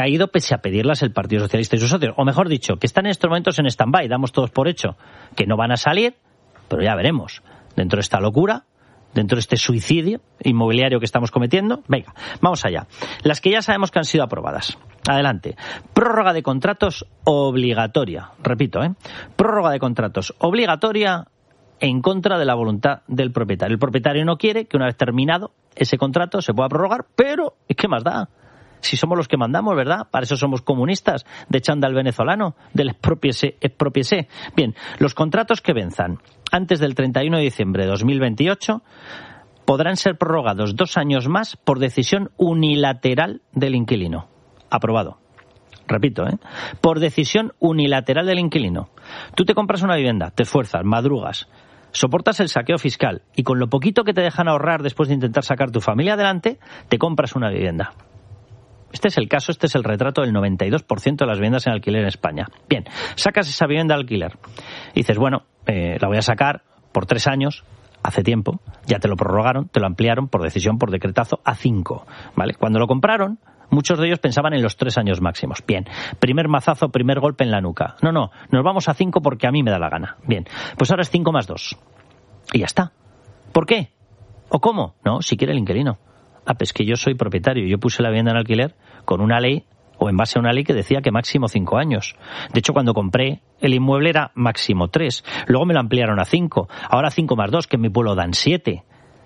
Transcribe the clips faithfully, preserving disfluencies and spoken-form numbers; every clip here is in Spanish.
ha ido pese a pedirlas el Partido Socialista y sus socios. O mejor dicho, que están en estos momentos en stand-by, damos todos por hecho que no van a salir, pero ya veremos. Dentro de esta locura, dentro de este suicidio inmobiliario que estamos cometiendo, venga, vamos allá. Las que ya sabemos que han sido aprobadas. Adelante. Prórroga de contratos obligatoria. Repito, ¿eh? Prórroga de contratos obligatoria en contra de la voluntad del propietario. El propietario no quiere que una vez terminado ese contrato se pueda prorrogar, pero ¿qué más da? Si somos los que mandamos, ¿verdad? Para eso somos comunistas, de chándal venezolano, del expropiese, expropiese. Bien, los contratos que venzan antes del treinta y uno de diciembre de dos mil veintiocho podrán ser prorrogados dos años más por decisión unilateral del inquilino. Aprobado. Repito, ¿eh? Por decisión unilateral del inquilino. Tú te compras una vivienda, te esfuerzas, madrugas, soportas el saqueo fiscal y con lo poquito que te dejan ahorrar después de intentar sacar tu familia adelante, te compras una vivienda. Este es el caso, este es el retrato del noventa y dos por ciento de las viviendas en alquiler en España. Bien, sacas esa vivienda al alquiler. Y dices, bueno, eh, la voy a sacar por tres años, hace tiempo, ya te lo prorrogaron, te lo ampliaron por decisión, por decretazo, a cinco. ¿Vale? Cuando lo compraron, muchos de ellos pensaban en los tres años máximos. Bien, primer mazazo, primer golpe en la nuca. No, no, nos vamos a cinco porque a mí me da la gana. Bien, pues ahora es cinco más dos. Y ya está. ¿Por qué? ¿O cómo? No, si quiere el inquilino. Ah, pues que yo soy propietario, yo puse la vivienda en alquiler con una ley, o en base a una ley que decía que máximo cinco años. De hecho, cuando compré el inmueble era máximo tres. Luego me lo ampliaron a cinco. Ahora cinco más dos, que en mi pueblo dan siete.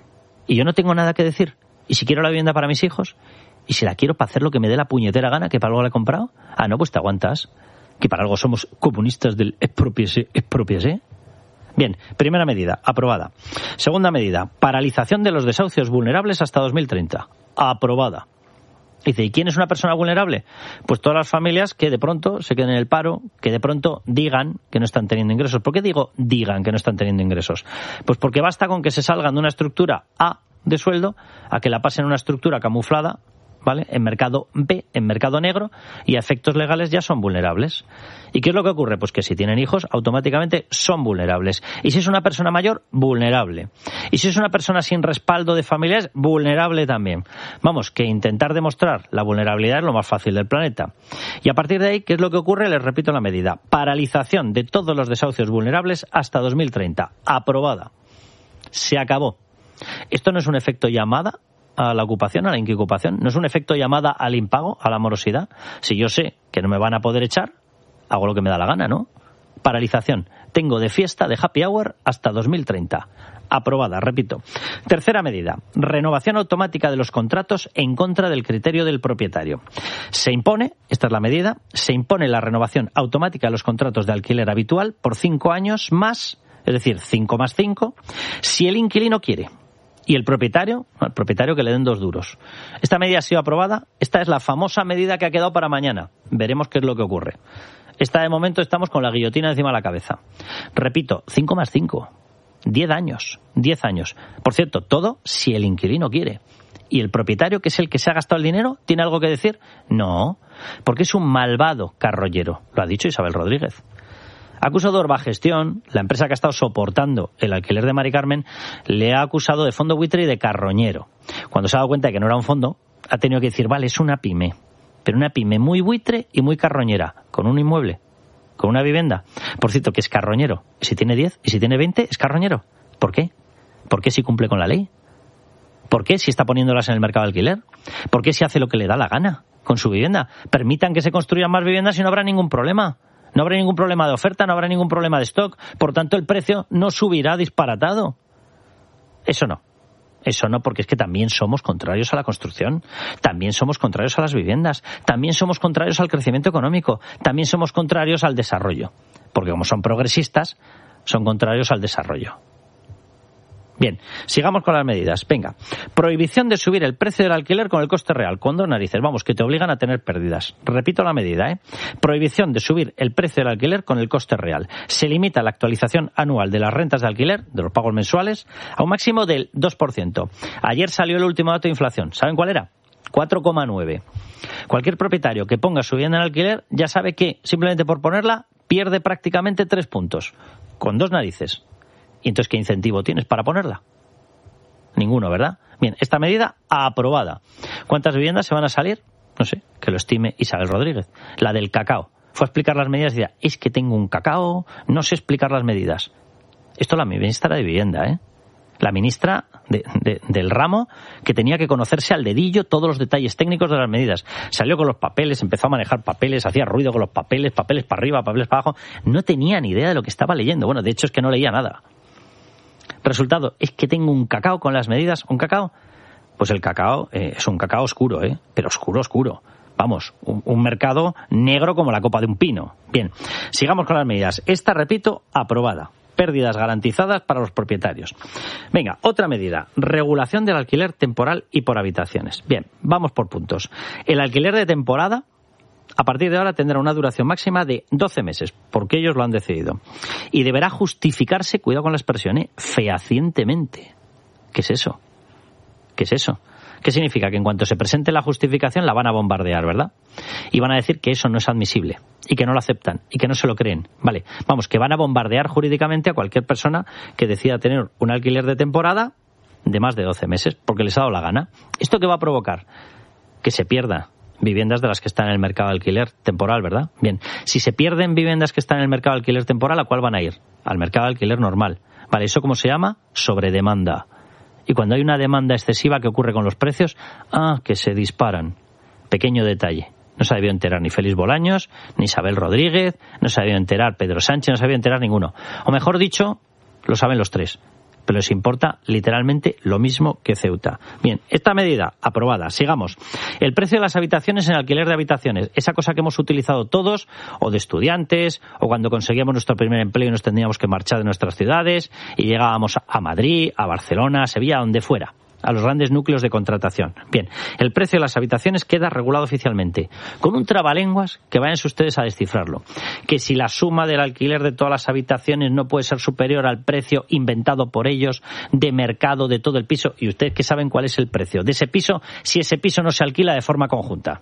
Y yo no tengo nada que decir. ¿Y si quiero la vivienda para mis hijos? ¿Y si la quiero para hacer lo que me dé la puñetera gana, que para algo la he comprado? Ah, no, pues te aguantas. Que para algo somos comunistas del expropiese, expropiese. Bien, primera medida, aprobada. Segunda medida, paralización de los desahucios vulnerables hasta dos mil treinta. Aprobada. Dice, ¿y quién es una persona vulnerable? Pues todas las familias que de pronto se queden en el paro, que de pronto digan que no están teniendo ingresos. ¿Por qué digo digan que no están teniendo ingresos? Pues porque basta con que se salgan de una estructura A de sueldo a que la pasen a una estructura camuflada, ¿vale? En mercado B, en mercado negro, y a efectos legales ya son vulnerables. ¿Y qué es lo que ocurre? Pues que si tienen hijos, automáticamente son vulnerables. Y si es una persona mayor, vulnerable. Y si es una persona sin respaldo de familiares, vulnerable también. Vamos, que intentar demostrar la vulnerabilidad es lo más fácil del planeta. Y a partir de ahí, ¿qué es lo que ocurre? Les repito la medida. Paralización de todos los desahucios vulnerables hasta dos mil treinta. Aprobada. Se acabó. Esto no es un efecto llamada a la ocupación, a la inquiocupación. No es un efecto llamada al impago, a la morosidad. Si yo sé que no me van a poder echar, hago lo que me da la gana, ¿no? Paralización. Tengo de fiesta, de happy hour, hasta dos mil treinta. Aprobada, repito. Tercera medida. Renovación automática de los contratos en contra del criterio del propietario. Se impone, esta es la medida, se impone la renovación automática de los contratos de alquiler habitual por cinco años más, es decir, cinco más cinco, si el inquilino quiere. Y el propietario, el propietario que le den dos duros. Esta medida ha sido aprobada. Esta es la famosa medida que ha quedado para mañana. Veremos qué es lo que ocurre. Esta de momento estamos con la guillotina encima de la cabeza. Repito, cinco más cinco. diez años. diez años. Por cierto, todo si el inquilino quiere. ¿Y el propietario, que es el que se ha gastado el dinero, tiene algo que decir? No, porque es un malvado carrollero. Lo ha dicho Isabel Rodríguez. Ha acusado de Urbagestión, la empresa que ha estado soportando el alquiler de Mari Carmen, le ha acusado de fondo buitre y de carroñero. Cuando se ha dado cuenta de que no era un fondo, ha tenido que decir, vale, es una pyme, pero una pyme muy buitre y muy carroñera, con un inmueble, con una vivienda. Por cierto, que es carroñero. Y si tiene diez, y si tiene veinte, es carroñero. ¿Por qué? ¿Por qué si cumple con la ley? ¿Por qué si está poniéndolas en el mercado de alquiler? ¿Por qué si hace lo que le da la gana con su vivienda? Permitan que se construyan más viviendas y no habrá ningún problema. No habrá ningún problema de oferta, no habrá ningún problema de stock. Por tanto, el precio no subirá disparatado. Eso no. Eso no, porque es que también somos contrarios a la construcción, también somos contrarios a las viviendas, también somos contrarios al crecimiento económico, también somos contrarios al desarrollo. Porque como son progresistas, son contrarios al desarrollo. Bien, sigamos con las medidas. Venga, prohibición de subir el precio del alquiler con el coste real. ¿Cuándo narices? Vamos, que te obligan a tener pérdidas. Repito la medida, ¿eh? Prohibición de subir el precio del alquiler con el coste real. Se limita la actualización anual de las rentas de alquiler, de los pagos mensuales, a un máximo del dos por ciento. Ayer salió el último dato de inflación. ¿Saben cuál era? cuatro coma nueve. Cualquier propietario que ponga su vivienda en alquiler ya sabe que, simplemente por ponerla, pierde prácticamente tres puntos. Con dos narices. ¿Y entonces qué incentivo tienes para ponerla? Ninguno, ¿verdad? Bien, esta medida aprobada. ¿Cuántas viviendas se van a salir? No sé, que lo estime Isabel Rodríguez. La del cacao. Fue a explicar las medidas y decía, es que tengo un cacao, no sé explicar las medidas. Esto la ministra de Vivienda, ¿eh? La ministra de, de, del ramo, que tenía que conocerse al dedillo todos los detalles técnicos de las medidas. Salió con los papeles, empezó a manejar papeles, hacía ruido con los papeles, papeles para arriba, papeles para abajo. No tenía ni idea de lo que estaba leyendo. Bueno, de hecho es que no leía nada. Resultado, es que tengo un cacao con las medidas. ¿Un cacao? Pues el cacao eh, es un cacao oscuro, ¿eh? Pero oscuro, oscuro. Vamos, un, un mercado negro como la copa de un pino. Bien, sigamos con las medidas. Esta, repito, aprobada. Pérdidas garantizadas para los propietarios. Venga, otra medida. Regulación del alquiler temporal y por habitaciones. Bien, vamos por puntos. El alquiler de temporada, a partir de ahora, tendrá una duración máxima de doce meses, porque ellos lo han decidido. Y deberá justificarse, cuidado con la expresión, ¿eh? fehacientemente. ¿Qué es eso? ¿Qué es eso? ¿Qué significa? Que en cuanto se presente la justificación la van a bombardear, ¿verdad? Y van a decir que eso no es admisible y que no lo aceptan y que no se lo creen. Vale, vamos, que van a bombardear jurídicamente a cualquier persona que decida tener un alquiler de temporada de más de doce meses porque les ha dado la gana. ¿Esto qué va a provocar? Que se pierda viviendas de las que están en el mercado de alquiler temporal, ¿verdad? Bien, si se pierden viviendas que están en el mercado de alquiler temporal, ¿a cuál van a ir? Al mercado de alquiler normal. Vale, ¿eso cómo se llama? Sobredemanda. Y cuando hay una demanda excesiva, ¿qué ocurre con los precios? Ah, que se disparan. Pequeño detalle. No se ha debido enterar ni Félix Bolaños, ni Isabel Rodríguez, no se ha debido enterar Pedro Sánchez, no se ha debido enterar ninguno. O mejor dicho, lo saben los tres. Pero les importa literalmente lo mismo que Ceuta. Bien, esta medida aprobada. Sigamos. El precio de las habitaciones en alquiler de habitaciones. Esa cosa que hemos utilizado todos, o de estudiantes, o cuando conseguíamos nuestro primer empleo y nos tendríamos que marchar de nuestras ciudades y llegábamos a Madrid, a Barcelona, a Sevilla, a donde fuera, a los grandes núcleos de contratación. Bien, el precio de las habitaciones queda regulado oficialmente, con un trabalenguas que vayan ustedes a descifrarlo. Que si la suma del alquiler de todas las habitaciones no puede ser superior al precio inventado por ellos de mercado de todo el piso, y ustedes que saben cuál es el precio de ese piso si ese piso no se alquila de forma conjunta.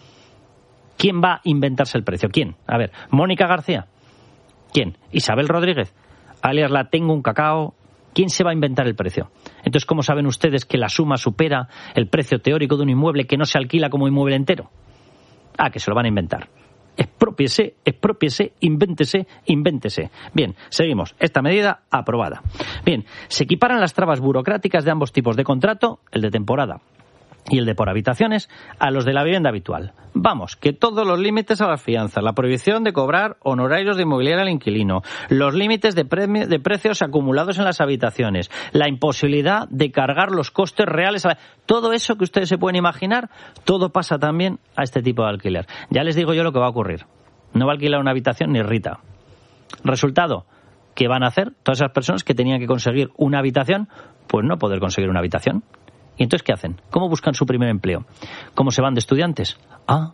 ¿Quién va a inventarse el precio? ¿Quién? A ver, ¿Mónica García? ¿Quién? ¿Isabel Rodríguez? Alias la tengo un cacao. ¿Quién se va a inventar el precio? Entonces, ¿cómo saben ustedes que la suma supera el precio teórico de un inmueble que no se alquila como inmueble entero? Ah, que se lo van a inventar. Exprópiese, exprópiese, invéntese, invéntese. Bien, seguimos. Esta medida aprobada. Bien, se equiparan las trabas burocráticas de ambos tipos de contrato, el de temporada y el de por habitaciones, a los de la vivienda habitual. Vamos, que todos los límites a las fianzas, la prohibición de cobrar honorarios de inmobiliaria al inquilino, los límites de, premio, de precios acumulados en las habitaciones, la imposibilidad de cargar los costes reales, a la... todo eso que ustedes se pueden imaginar, todo pasa también a este tipo de alquiler. Ya les digo yo lo que va a ocurrir. No va a alquilar una habitación ni Rita. Resultado, ¿qué van a hacer todas esas personas que tenían que conseguir una habitación? Pues no poder conseguir una habitación. ¿Y entonces qué hacen? ¿Cómo buscan su primer empleo? ¿Cómo se van de estudiantes? Ah,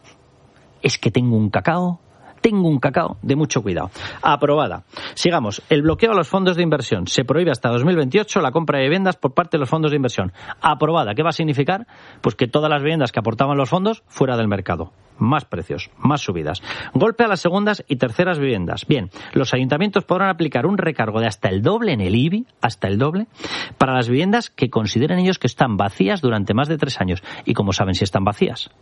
es que tengo un cacao, tengo un cacao, de mucho cuidado. Aprobada. Sigamos. El bloqueo a los fondos de inversión. Se prohíbe hasta dos mil veintiocho la compra de viviendas por parte de los fondos de inversión. Aprobada. ¿Qué va a significar? Pues que todas las viviendas que aportaban los fondos fuera del mercado. Más precios, más subidas. Golpe a las segundas y terceras viviendas. Bien, los ayuntamientos podrán aplicar un recargo de hasta el doble en el I B I, hasta el doble, para las viviendas que consideren ellos que están vacías durante más de tres años. ¿Y cómo saben si están vacías?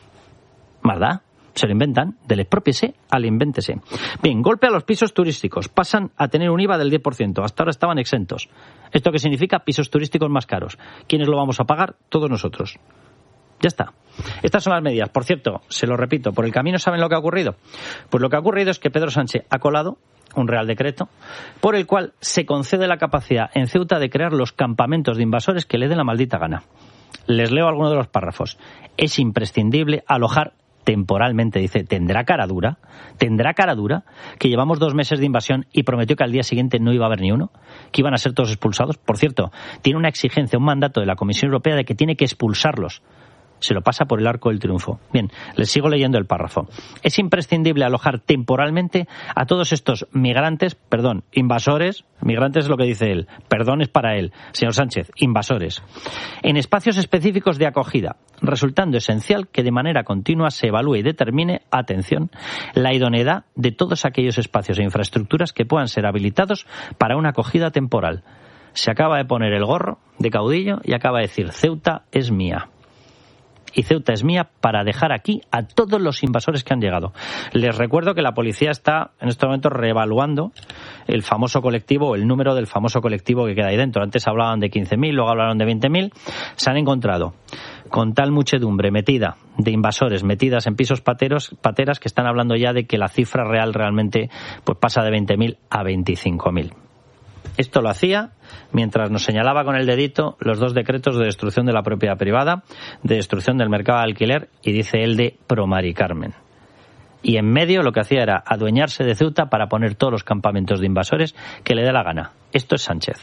¿Verdad? Se lo inventan, del expropiese al invéntese. Bien, golpe a los pisos turísticos. Pasan a tener un I V A del diez por ciento. Hasta ahora estaban exentos. ¿Esto qué significa? Pisos turísticos más caros. ¿Quiénes lo vamos a pagar? Todos nosotros. Ya está. Estas son las medidas. Por cierto, se lo repito, por el camino ¿saben lo que ha ocurrido? Pues lo que ha ocurrido es que Pedro Sánchez ha colado un real decreto por el cual se concede la capacidad en Ceuta de crear los campamentos de invasores que le den la maldita gana. Les leo algunos de los párrafos. Es imprescindible alojar temporalmente, dice, tendrá cara dura, tendrá cara dura, que llevamos dos meses de invasión y prometió que al día siguiente no iba a haber ni uno, que iban a ser todos expulsados. Por cierto, tiene una exigencia, un mandato de la Comisión Europea de que tiene que expulsarlos. Se lo pasa por el arco del triunfo. Bien, les sigo leyendo el párrafo. Es imprescindible alojar temporalmente a todos estos migrantes, perdón, invasores, migrantes es lo que dice él, perdón es para él, señor Sánchez, invasores, en espacios específicos de acogida, resultando esencial que de manera continua se evalúe y determine, atención, la idoneidad de todos aquellos espacios e infraestructuras que puedan ser habilitados para una acogida temporal. Se acaba de poner el gorro de caudillo y acaba de decir, Ceuta es mía. y Ceuta es mía para dejar aquí a todos los invasores que han llegado. Les recuerdo que la policía está en estos momentos reevaluando el famoso colectivo, el número del famoso colectivo que queda ahí dentro. Antes hablaban de quince mil, luego hablaron de veinte mil. Se han encontrado con tal muchedumbre metida de invasores metidas en pisos pateros, pateras que están hablando ya de que la cifra real realmente pues pasa de veinte mil a veinticinco mil. Esto lo hacía mientras nos señalaba con el dedito los dos decretos de destrucción de la propiedad privada, de destrucción del mercado de alquiler y dice él de pro Mari Carmen. Y en medio lo que hacía era adueñarse de Ceuta para poner todos los campamentos de invasores que le dé la gana. Esto es Sánchez.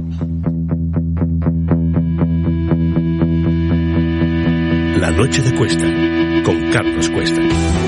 La noche de Cuesta, con Carlos Cuesta.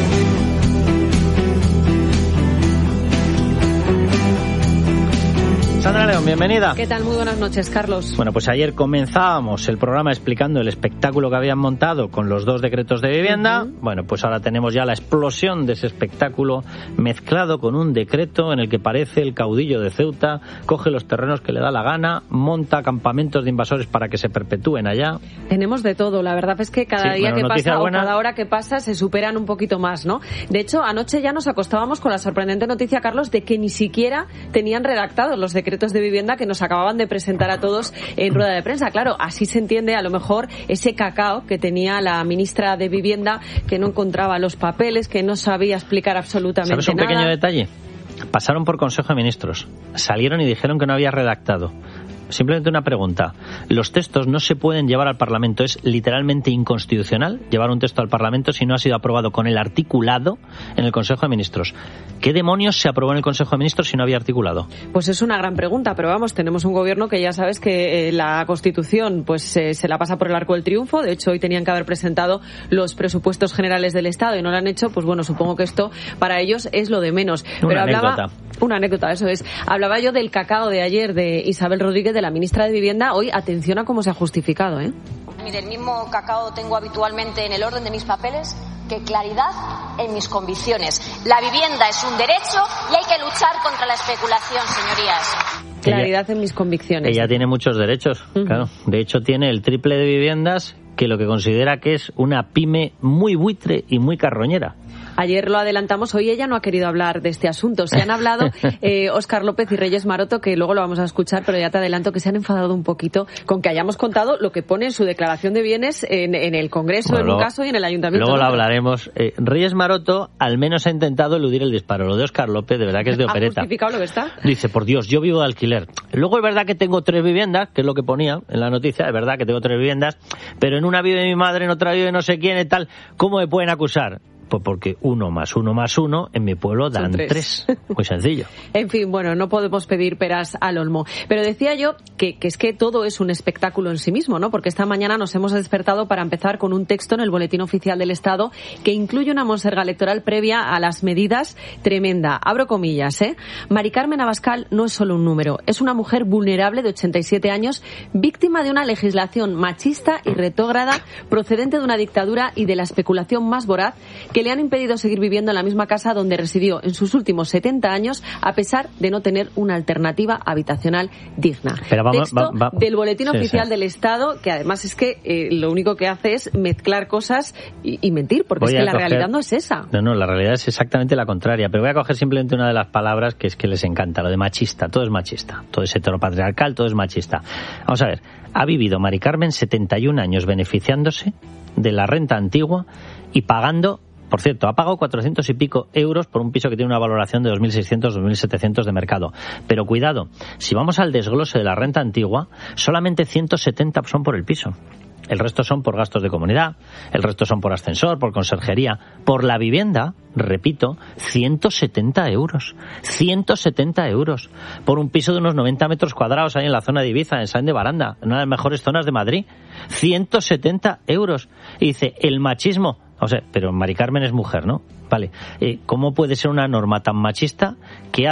Sandra León, bienvenida. ¿Qué tal? Muy buenas noches, Carlos. Bueno, pues ayer comenzábamos el programa explicando el espectáculo que habían montado con los dos decretos de vivienda. Uh-huh. Bueno, pues ahora tenemos ya la explosión de ese espectáculo mezclado con un decreto en el que parece el caudillo de Ceuta, coge los terrenos que le da la gana, monta campamentos de invasores para que se perpetúen allá. Tenemos de todo. La verdad es que cada sí, día bueno, que pasa buena. o cada hora que pasa se superan un poquito más, ¿no? De hecho, anoche ya nos acostábamos con la sorprendente noticia, Carlos, de que ni siquiera tenían redactados los decretos de vivienda que nos acababan de presentar a todos en rueda de prensa. Claro, así se entiende a lo mejor ese cacao que tenía la ministra de Vivienda, que no encontraba los papeles, que no sabía explicar absolutamente nada. ¿Sabes un pequeño detalle? Pasaron por Consejo de Ministros, salieron y dijeron que no había redactado. Simplemente una pregunta. Los textos no se pueden llevar al Parlamento. Es literalmente inconstitucional llevar un texto al Parlamento si no ha sido aprobado con el articulado en el Consejo de Ministros. ¿Qué demonios se aprobó en el Consejo de Ministros si no había articulado? Pues es una gran pregunta, pero vamos, tenemos un gobierno que ya sabes que eh, la Constitución pues eh, se la pasa por el arco del triunfo. De hecho, hoy tenían que haber presentado los presupuestos generales del Estado y no lo han hecho. Pues bueno, supongo que esto para ellos es lo de menos. Una pero anécdota. Hablaba, una anécdota, eso es. Hablaba yo del cacao de ayer de Isabel Rodríguez, de la ministra de Vivienda. Hoy, atención a cómo se ha justificado, ¿eh? Mire, el mismo cacao tengo habitualmente en el orden de mis papeles que claridad en mis convicciones. La vivienda es un derecho y hay que luchar contra la especulación, señorías. Claridad ella, en mis convicciones. Ella tiene muchos derechos, uh-huh. claro. De hecho, tiene el triple de viviendas que lo que considera que es una pyme muy buitre y muy carroñera. Ayer lo adelantamos, hoy ella no ha querido hablar de este asunto. Se han hablado eh, Óscar López y Reyes Maroto, que luego lo vamos a escuchar, pero ya te adelanto que se han enfadado un poquito con que hayamos contado lo que pone en su declaración de bienes en, en el Congreso, bueno, en un caso, y en el Ayuntamiento. Luego lo hablaremos. Eh, Reyes Maroto al menos ha intentado eludir el disparo. Lo de Óscar López, de verdad que es de opereta. ¿Ha justificado lo que está? Dice, por Dios, yo vivo de alquiler. Luego es verdad que tengo tres viviendas, que es lo que ponía en la noticia, es verdad que tengo tres viviendas, pero en una vive mi madre, en otra vive no sé quién y tal. ¿Cómo me pueden acusar? Pues porque uno más uno más uno en mi pueblo dan tres. tres. Muy sencillo. En fin, bueno, no podemos pedir peras al olmo. Pero decía yo que, que es que todo es un espectáculo en sí mismo, ¿no? Porque esta mañana nos hemos despertado para empezar con un texto en el Boletín Oficial del Estado que incluye una monserga electoral previa a las medidas tremenda. Abro comillas, ¿eh? Mari Carmen Abascal no es solo un número. Es una mujer vulnerable de ochenta y siete años, víctima de una legislación machista y retrógrada procedente de una dictadura y de la especulación más voraz que le han impedido seguir viviendo en la misma casa donde residió en sus últimos setenta años, a pesar de no tener una alternativa habitacional digna. Pero vamos, Texto va, va. del Boletín sí, Oficial sí. del Estado, que además es que eh, lo único que hace es mezclar cosas y, y mentir, porque voy es que la coger... realidad no es esa. No, no, la realidad es exactamente la contraria. Pero voy a coger simplemente una de las palabras que es que les encanta, lo de machista. Todo es machista. Todo es heteropatriarcal, todo es machista. Vamos a ver. Ha vivido Mari Carmen setenta y un años beneficiándose de la renta antigua y pagando. Por cierto, ha pagado cuatrocientos y pico euros por un piso que tiene una valoración de dos mil seiscientos, dos mil setecientos de mercado. Pero cuidado, si vamos al desglose de la renta antigua, solamente ciento setenta son por el piso. El resto son por gastos de comunidad, el resto son por ascensor, por conserjería. Por la vivienda, repito, ciento setenta euros. ciento setenta euros. Por un piso de unos noventa metros cuadrados ahí en la zona de Ibiza, en Sáenz de Baranda, en una de las mejores zonas de Madrid. ciento setenta euros. Y dice, el machismo. O sea, pero Mari Carmen es mujer, ¿no? Vale. Eh, ¿Cómo puede ser una norma tan machista que hace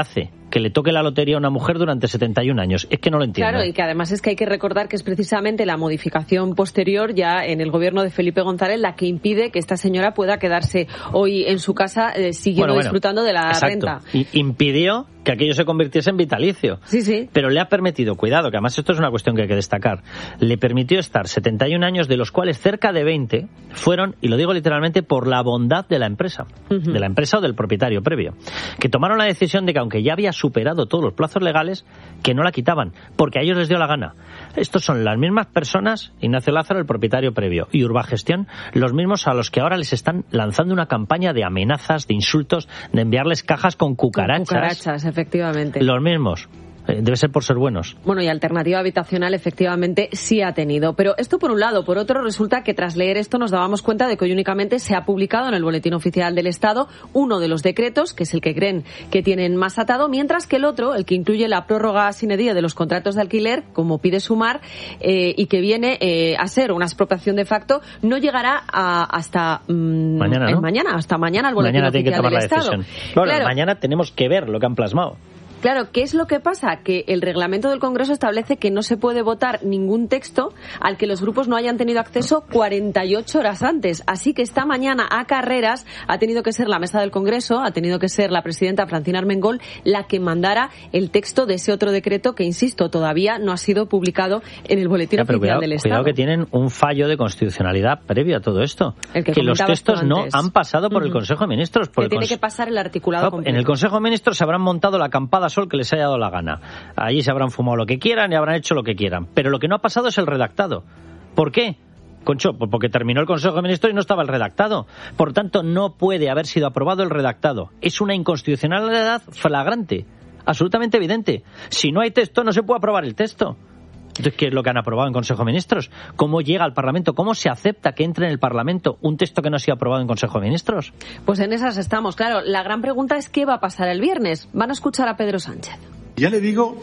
que le toque la lotería a una mujer durante setenta y un años. Es que no lo entiendo. Claro, y que además es que hay que recordar que es precisamente la modificación posterior ya en el gobierno de Felipe González la que impide que esta señora pueda quedarse hoy en su casa eh, siguiendo bueno, bueno, disfrutando de la exacto. renta. Y impidió que aquello se convirtiese en vitalicio. Sí, sí. Pero le ha permitido, cuidado, que además esto es una cuestión que hay que destacar, le permitió estar setenta y un años, de los cuales cerca de veinte fueron, y lo digo literalmente, por la bondad de la empresa, uh-huh. de la empresa o del propietario previo, que tomaron la decisión de que aunque ya había superado todos los plazos legales, que no la quitaban, porque a ellos les dio la gana. Estos son las mismas personas, Ignacio Lázaro, el propietario previo, y Urbagestión, los mismos a los que ahora les están lanzando una campaña de amenazas, de insultos, de enviarles cajas con cucarachas. Con cucarachas, efectivamente. Los mismos. Debe ser por ser buenos. Bueno, y alternativa habitacional efectivamente sí ha tenido. Pero esto por un lado. Por otro, resulta que tras leer esto nos dábamos cuenta de que hoy únicamente se ha publicado en el Boletín Oficial del Estado uno de los decretos, que es el que creen que tienen más atado, mientras que el otro, el que incluye la prórroga sine die de los contratos de alquiler, como pide Sumar, eh, y que viene eh, a ser una expropiación de facto, no llegará a, hasta mmm, mañana, ¿no? mañana, hasta mañana al Boletín mañana Oficial tiene que tomar del la Estado. Decisión. Claro, claro, mañana tenemos que ver lo que han plasmado. Claro, ¿qué es lo que pasa? Que el reglamento del Congreso establece que no se puede votar ningún texto al que los grupos no hayan tenido acceso cuarenta y ocho horas antes. Así que esta mañana, a carreras, ha tenido que ser la mesa del Congreso, ha tenido que ser la presidenta Francina Armengol la que mandara el texto de ese otro decreto que, insisto, todavía no ha sido publicado en el Boletín ya, Oficial cuidado, del Estado. Cuidado que tienen un fallo de constitucionalidad previo a todo esto. El que que los textos no han pasado por uh-huh. el Consejo de Ministros. Por que el tiene cons... que pasar el articulado completo. En el Consejo de Ministros se habrán montado la acampada sol que les haya dado la gana. Allí se habrán fumado lo que quieran y habrán hecho lo que quieran. Pero lo que no ha pasado es el redactado. ¿Por qué? Concho, pues porque terminó el Consejo de Ministros y no estaba el redactado. Por tanto, no puede haber sido aprobado el redactado. Es una inconstitucionalidad flagrante, absolutamente evidente. Si no hay texto, no se puede aprobar el texto. Entonces, ¿qué es lo que han aprobado en Consejo de Ministros? ¿Cómo llega al Parlamento? ¿Cómo se acepta que entre en el Parlamento un texto que no ha sido aprobado en Consejo de Ministros? Pues en esas estamos, claro. La gran pregunta es ¿qué va a pasar el viernes? Van a escuchar a Pedro Sánchez. Ya le digo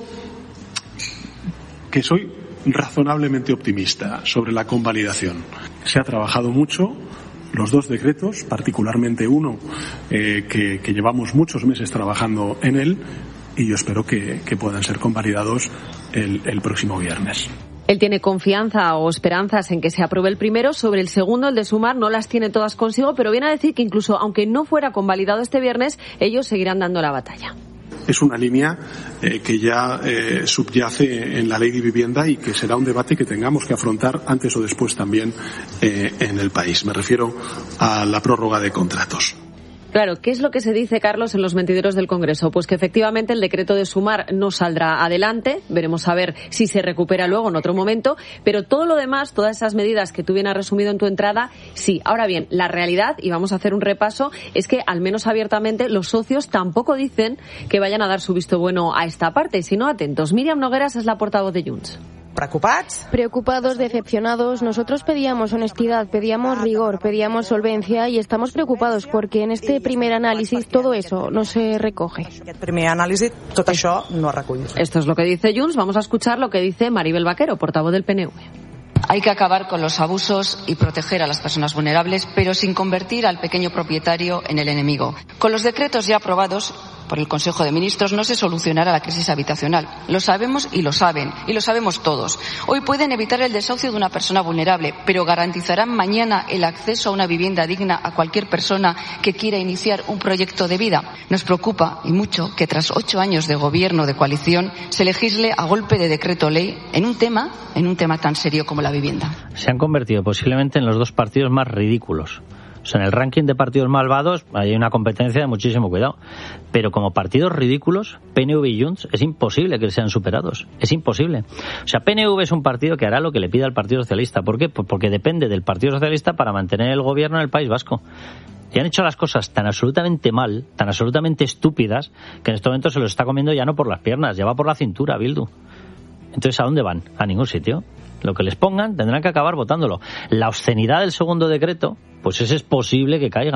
que soy razonablemente optimista sobre la convalidación. Se ha trabajado mucho. Los dos decretos, particularmente uno eh, que, que llevamos muchos meses trabajando en él, y yo espero que, que puedan ser convalidados el, el próximo viernes. Él tiene confianza o esperanzas en que se apruebe el primero. Sobre el segundo, el de Sumar, no las tiene todas consigo, pero viene a decir que incluso aunque no fuera convalidado este viernes, ellos seguirán dando la batalla. Es una línea eh, que ya eh, subyace en la ley de vivienda y que será un debate que tengamos que afrontar antes o después también eh, en el país. Me refiero a la prórroga de contratos. Claro, ¿qué es lo que se dice, Carlos, en los mentideros del Congreso? Pues que efectivamente el decreto de Sumar no saldrá adelante, veremos a ver si se recupera luego en otro momento, pero todo lo demás, todas esas medidas que tú bien has resumido en tu entrada, sí. Ahora bien, la realidad, y vamos a hacer un repaso, es que al menos abiertamente los socios tampoco dicen que vayan a dar su visto bueno a esta parte, sino atentos. Míriam Nogueras es la portavoz de Junts. ¿Preocupados? Preocupados, decepcionados. Nosotros pedíamos honestidad, pedíamos rigor, pedíamos solvencia y estamos preocupados porque en este primer análisis todo eso no se recoge. Aquest primer anàlisi, tot això no es recull. Esto es lo que dice Junts. Vamos a escuchar lo que dice Maribel Vaquero, portavoz del P N V. Hay que acabar con los abusos y proteger a las personas vulnerables, pero sin convertir al pequeño propietario en el enemigo. Con los decretos ya aprobados por el Consejo de Ministros no se solucionará la crisis habitacional. Lo sabemos y lo saben, y lo sabemos todos. Hoy pueden evitar el desahucio de una persona vulnerable, pero garantizarán mañana el acceso a una vivienda digna a cualquier persona que quiera iniciar un proyecto de vida. Nos preocupa, y mucho, que tras ocho años de gobierno de coalición se legisle a golpe de decreto ley en un tema, en un tema tan serio como la vivienda. Se han convertido posiblemente en los dos partidos más ridículos. O sea, en el ranking de partidos malvados hay una competencia de muchísimo cuidado. Pero como partidos ridículos, P N V y Junts, es imposible que sean superados. Es imposible. O sea, P N V es un partido que hará lo que le pida al Partido Socialista. ¿Por qué? Pues porque depende del Partido Socialista para mantener el gobierno en el País Vasco. Y han hecho las cosas tan absolutamente mal, tan absolutamente estúpidas, que en este momento se los está comiendo ya no por las piernas, ya va por la cintura, Bildu. Entonces, ¿a dónde van? A ningún sitio. Lo que les pongan tendrán que acabar votándolo. La obscenidad del segundo decreto, pues ese es posible que caiga,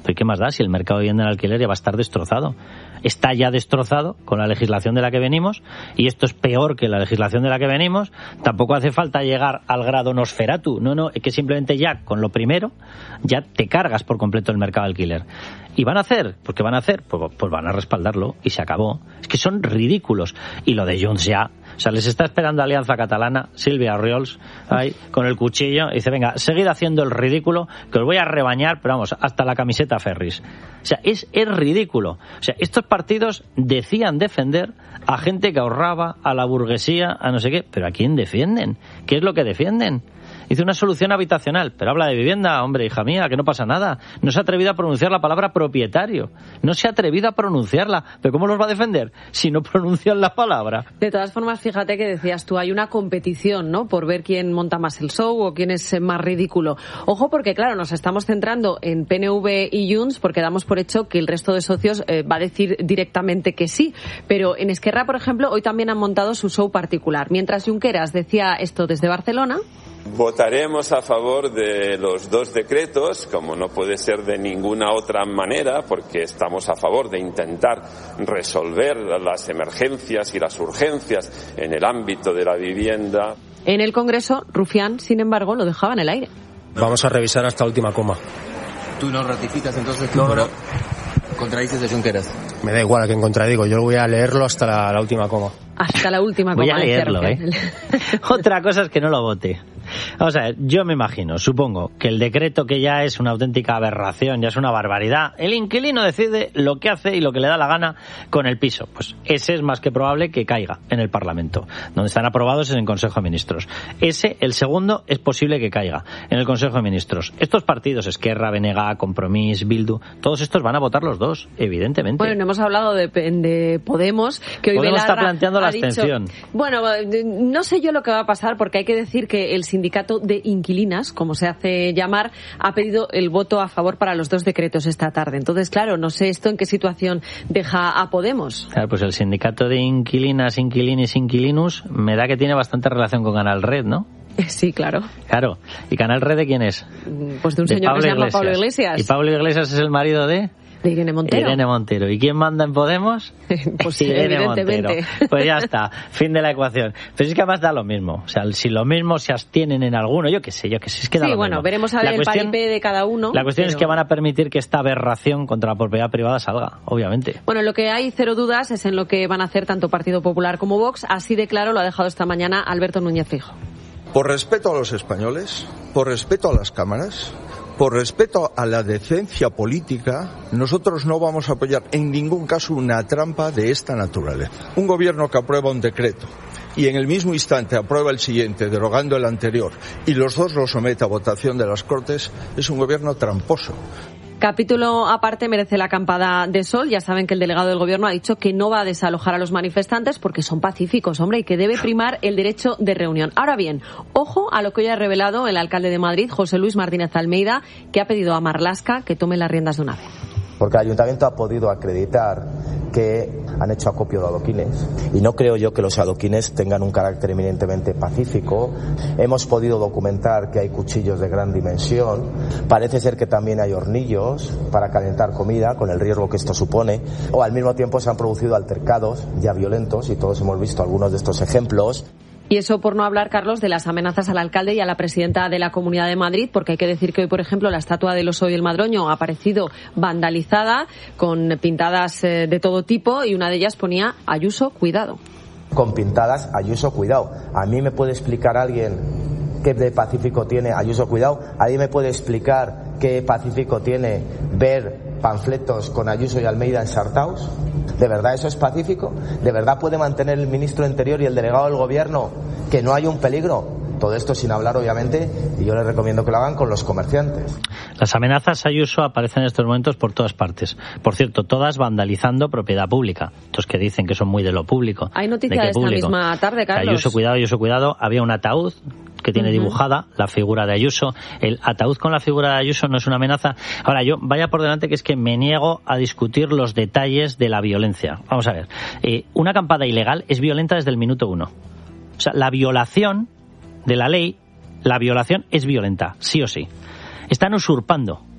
¿Pero qué más da si el mercado de vivienda en alquiler ya va a estar destrozado? Está ya destrozado con la legislación de la que venimos, y esto es peor que la legislación de la que venimos. Tampoco hace falta llegar al grado Nosferatu, no, no, es que simplemente ya con lo primero ya te cargas por completo el mercado de alquiler. ¿Y van a hacer? ¿Por qué van a hacer? Pues, pues van a respaldarlo y se acabó. Es que son ridículos. Y lo de Junts ya, o sea, les está esperando Alianza Catalana, Silvia Oriols, ahí, con el cuchillo, y dice, venga, seguid haciendo el ridículo, que os voy a rebañar, pero vamos, hasta la camiseta Ferris. O sea, es, es ridículo. O sea, estos partidos decían defender a gente que ahorraba, a la burguesía, a no sé qué, pero ¿a quién defienden? ¿Qué es lo que defienden? Dice una solución habitacional, pero habla de vivienda, hombre, hija mía, que no pasa nada. No se ha atrevido a pronunciar la palabra propietario. No se ha atrevido a pronunciarla. ¿Pero cómo los va a defender si no pronuncian la palabra? De todas formas, fíjate que decías tú, hay una competición, ¿no?, por ver quién monta más el show o quién es más ridículo. Ojo, porque claro, nos estamos centrando en P N V y Junts porque damos por hecho que el resto de socios eh, va a decir directamente que sí. Pero en Esquerra, por ejemplo, hoy también han montado su show particular. Mientras Junqueras decía esto desde Barcelona: votaremos a favor de los dos decretos, como no puede ser de ninguna otra manera, porque estamos a favor de intentar resolver las emergencias y las urgencias en el ámbito de la vivienda. En el Congreso, Rufián, sin embargo, lo dejaba en el aire. Vamos a revisar hasta última coma. ¿Tú no ratificas entonces que no, no. contradices de Junqueras? Me da igual a quién contradigo, yo voy a leerlo hasta la, la última coma. Hasta la última coma. Voy a leerlo, ¿eh? Otra cosa es que no lo vote. Vamos a ver, yo me imagino, supongo, que el decreto, que ya es una auténtica aberración, ya es una barbaridad, el inquilino decide lo que hace y lo que le da la gana con el piso. Pues ese es más que probable que caiga en el Parlamento. Donde están aprobados es en el Consejo de Ministros. Ese, el segundo, es posible que caiga en el Consejo de Ministros. Estos partidos, Esquerra, B N G, Compromís, Bildu, todos estos van a votar los dos, evidentemente. Bueno, no hemos hablado de, de Podemos, que hoy Podemos Belarra está planteando la ha dicho, abstención. Bueno, no sé yo lo que va a pasar, porque hay que decir que el sindicato de inquilinas, como se hace llamar, ha pedido el voto a favor para los dos decretos esta tarde. Entonces, claro, no sé esto en qué situación deja a Podemos. Claro, pues el sindicato de inquilinas, inquilinis, inquilinus, me da que tiene bastante relación con Canal Red, ¿no? Sí, claro. Claro. ¿Y Canal Red de quién es? Pues de un de señor Pablo que se llama Iglesias. Pablo Iglesias. ¿Y Pablo Iglesias es el marido de...? De Irene Montero. Irene Montero. ¿Y quién manda en Podemos? Pues Irene evidentemente. Montero. Pues ya está, fin de la ecuación. Pero es que además da lo mismo. O sea, si lo mismo se abstienen en alguno, yo qué sé, yo qué sé, es que da sí, lo bueno, mismo. veremos a ver la el cuestión, paripé de cada uno. La cuestión pero... es que van a permitir que esta aberración contra la propiedad privada salga, obviamente. Bueno, lo que hay cero dudas es en lo que van a hacer tanto Partido Popular como Vox. Así de claro lo ha dejado esta mañana Alberto Núñez Feijóo. Por respeto a los españoles, por respeto a las cámaras, por respeto a la decencia política, nosotros no vamos a apoyar en ningún caso una trampa de esta naturaleza. Un gobierno que aprueba un decreto y en el mismo instante aprueba el siguiente, derogando el anterior, y los dos lo somete a votación de las Cortes, es un gobierno tramposo. Capítulo aparte merece la acampada de Sol. Ya saben que el delegado del Gobierno ha dicho que no va a desalojar a los manifestantes porque son pacíficos, hombre, y que debe primar el derecho de reunión. Ahora bien, ojo a lo que hoy ha revelado el alcalde de Madrid, José Luis Martínez Almeida, que ha pedido a Marlaska que tome las riendas de una vez. Porque el ayuntamiento ha podido acreditar que han hecho acopio de adoquines y no creo yo que los adoquines tengan un carácter eminentemente pacífico. Hemos podido documentar que hay cuchillos de gran dimensión, parece ser que también hay hornillos para calentar comida con el riesgo que esto supone, o al mismo tiempo se han producido altercados ya violentos y todos hemos visto algunos de estos ejemplos. Y eso por no hablar, Carlos, de las amenazas al alcalde y a la presidenta de la Comunidad de Madrid, porque hay que decir que hoy, por ejemplo, la estatua del oso y el madroño ha aparecido vandalizada con pintadas eh, de todo tipo y una de ellas ponía Ayuso, cuidado. Con pintadas Ayuso, cuidado. ¿A mí me puede explicar alguien qué de pacífico tiene Ayuso, cuidado? ¿Alguien me puede explicar qué pacífico tiene ver panfletos con Ayuso y Almeida ensartados? ¿De verdad eso es pacífico? ¿De verdad puede mantener el ministro de Interior y el delegado del Gobierno que no hay un peligro? Todo esto sin hablar, obviamente, y yo les recomiendo que lo hagan con los comerciantes. Las amenazas a Ayuso aparecen en estos momentos por todas partes. Por cierto, todas vandalizando propiedad pública. Estos que dicen que son muy de lo público. Hay noticia de, de esta público. misma tarde, Carlos. Ayuso, cuidado, Ayuso, cuidado. Había un ataúd que tiene uh-huh. dibujada la figura de Ayuso. El ataúd con la figura de Ayuso no es una amenaza. Ahora, yo vaya por delante que es que me niego a discutir los detalles de la violencia. Vamos a ver. Eh, una acampada ilegal es violenta desde el minuto uno. O sea, la violación de la ley, la violación es violenta, sí o sí. Están usurpando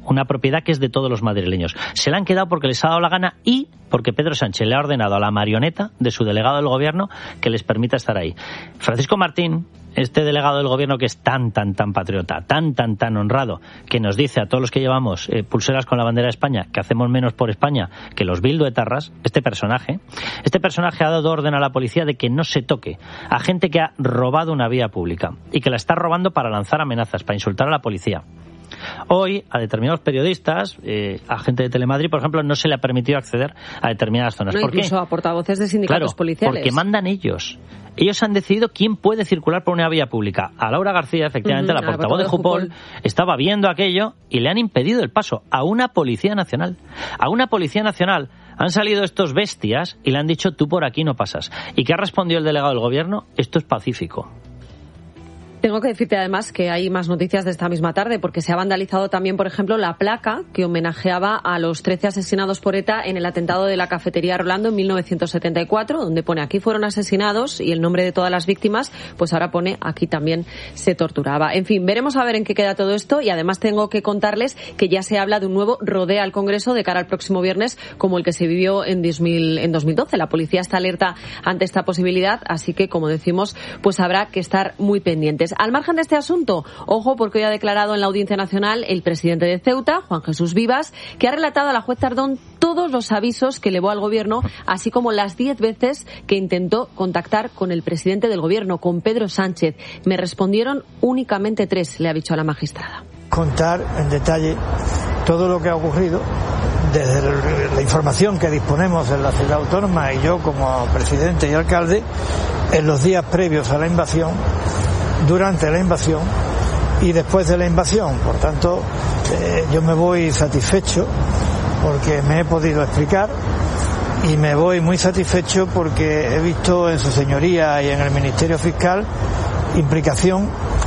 una propiedad que es de todos los madrileños. Se la han quedado porque les ha dado la gana y porque Pedro Sánchez le ha ordenado a la marioneta de su delegado del gobierno que les permita estar ahí. Francisco Martín, este delegado del gobierno que es tan, tan, tan patriota, tan, tan, tan honrado, que nos dice a todos los que llevamos eh, pulseras con la bandera de España que hacemos menos por España que los bilduetarras, este personaje, este personaje ha dado orden a la policía de que no se toque a gente que ha robado una vía pública y que la está robando para lanzar amenazas, para insultar a la policía. Hoy, a determinados periodistas, eh, a gente de Telemadrid, por ejemplo, no se le ha permitido acceder a determinadas zonas. No, ¿Por incluso qué? a portavoces de sindicatos claro, policiales. Porque mandan ellos. Ellos han decidido quién puede circular por una vía pública. A Laura García, efectivamente, uh-huh, la portavoz de Jupol, estaba viendo aquello y le han impedido el paso a una Policía Nacional. A una Policía Nacional han salido estos bestias y le han dicho tú por aquí no pasas. ¿Y qué ha respondido el delegado del gobierno? Esto es pacífico. Tengo que decirte además que hay más noticias de esta misma tarde porque se ha vandalizado también, por ejemplo, la placa que homenajeaba a los trece asesinados por ETA en el atentado de la cafetería Rolando en mil novecientos setenta y cuatro, donde pone aquí fueron asesinados y el nombre de todas las víctimas, pues ahora pone aquí también se torturaba. En fin, veremos a ver en qué queda todo esto y además tengo que contarles que ya se habla de un nuevo rodeo al Congreso de cara al próximo viernes como el que se vivió en dos mil doce. La policía está alerta ante esta posibilidad, así que, como decimos, pues habrá que estar muy pendientes. Al margen de este asunto, ojo, porque hoy ha declarado en la Audiencia Nacional el presidente de Ceuta, Juan Jesús Vivas, que ha relatado a la juez Tardón todos los avisos que elevó al gobierno, así como las diez veces que intentó contactar con el presidente del gobierno, con Pedro Sánchez. Me respondieron únicamente tres, le ha dicho a la magistrada. Contar en detalle todo lo que ha ocurrido desde la información que disponemos en la ciudad autónoma y yo como presidente y alcalde en los días previos a la invasión, durante la invasión y después de la invasión. Por tanto, eh, yo me voy satisfecho porque me he podido explicar y me voy muy satisfecho porque he visto en su señoría y en el Ministerio Fiscal implicación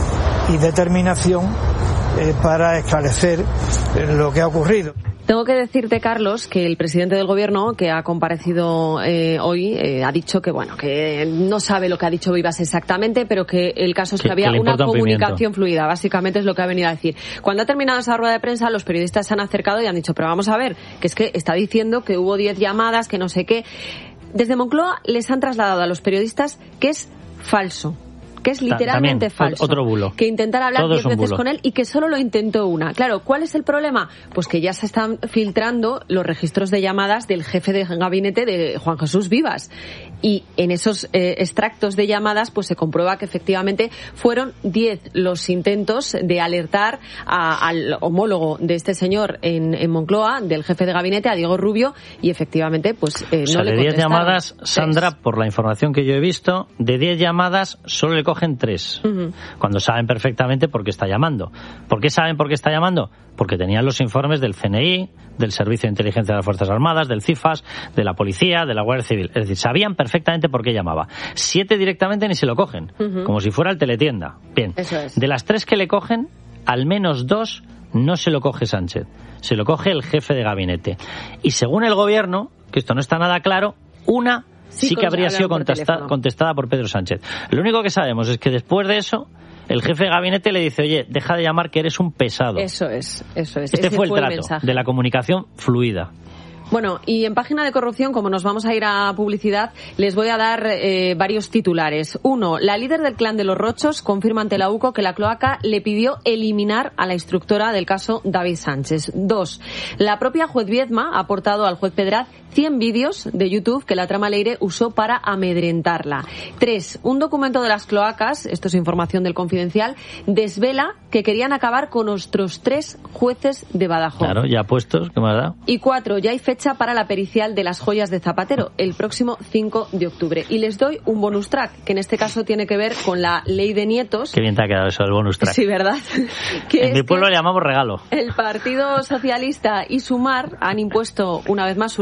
y determinación eh, para esclarecer eh, lo que ha ocurrido. Tengo que decirte, Carlos, que el presidente del gobierno, que ha comparecido eh, hoy, eh, ha dicho que, bueno, que no sabe lo que ha dicho Vivas exactamente, pero que el caso es que, que había que una comunicación fluida. Básicamente es lo que ha venido a decir. Cuando ha terminado esa rueda de prensa, los periodistas se han acercado y han dicho, pero vamos a ver, que es que está diciendo que hubo diez llamadas, que no sé qué. Desde Moncloa les han trasladado a los periodistas que es falso. Que es literalmente También, falso. Otro bulo. Que intentara hablar diez veces bulo. con él y que solo lo intentó una. Claro, ¿cuál es el problema? Pues que ya se están filtrando los registros de llamadas del jefe de gabinete de Juan Jesús Vivas. Y en esos eh, extractos de llamadas pues se comprueba que efectivamente fueron diez los intentos de alertar a, al homólogo de este señor en, en Moncloa, del jefe de gabinete, a Diego Rubio, y efectivamente pues eh, o sea, no le de diez llamadas, tres. Sandra, por la información que yo he visto, de diez llamadas solo le cogen tres. Uh-huh. Cuando saben perfectamente por qué está llamando. ¿Por qué saben por qué está llamando? Porque tenían los informes del C N I, del Servicio de Inteligencia de las Fuerzas Armadas, del CIFAS, de la Policía, de la Guardia Civil. Es decir, sabían perfectamente por qué llamaba. Siete directamente ni se lo cogen, uh-huh. como si fuera el teletienda. Bien, Eso es. De las tres que le cogen, al menos dos no se lo coge Sánchez. Se lo coge el jefe de gabinete. Y según el gobierno, que esto no está nada claro, una sí, sí que habría sido contestada, contestada por Pedro Sánchez. Lo único que sabemos es que después de eso, el jefe de gabinete le dice, oye, deja de llamar que eres un pesado. Eso es, eso es. Este Ese fue el fue trato el mensaje. de la comunicación fluida. Bueno, y en página de corrupción, como nos vamos a ir a publicidad, les voy a dar eh, varios titulares. Uno, la líder del clan de los Rochos confirma ante la UCO que la cloaca le pidió eliminar a la instructora del caso David Sánchez. Dos, la propia juez Viedma ha aportado al juez Pedraz cien vídeos de YouTube que la trama Leire usó para amedrentarla. Tres, un documento de las cloacas, esto es información del Confidencial, desvela que querían acabar con nuestros tres jueces de Badajoz. Claro, ya puestos, ¿qué me ha dado? Y cuatro, ya hay fecha para la pericial de las joyas de Zapatero, el próximo cinco de octubre. Y les doy un bonus track, que en este caso tiene que ver con la ley de nietos. Qué bien te ha quedado eso, el bonus track. Sí, ¿verdad? En mi pueblo le llamamos regalo. El Partido Socialista y Sumar han impuesto una vez más su rodillo para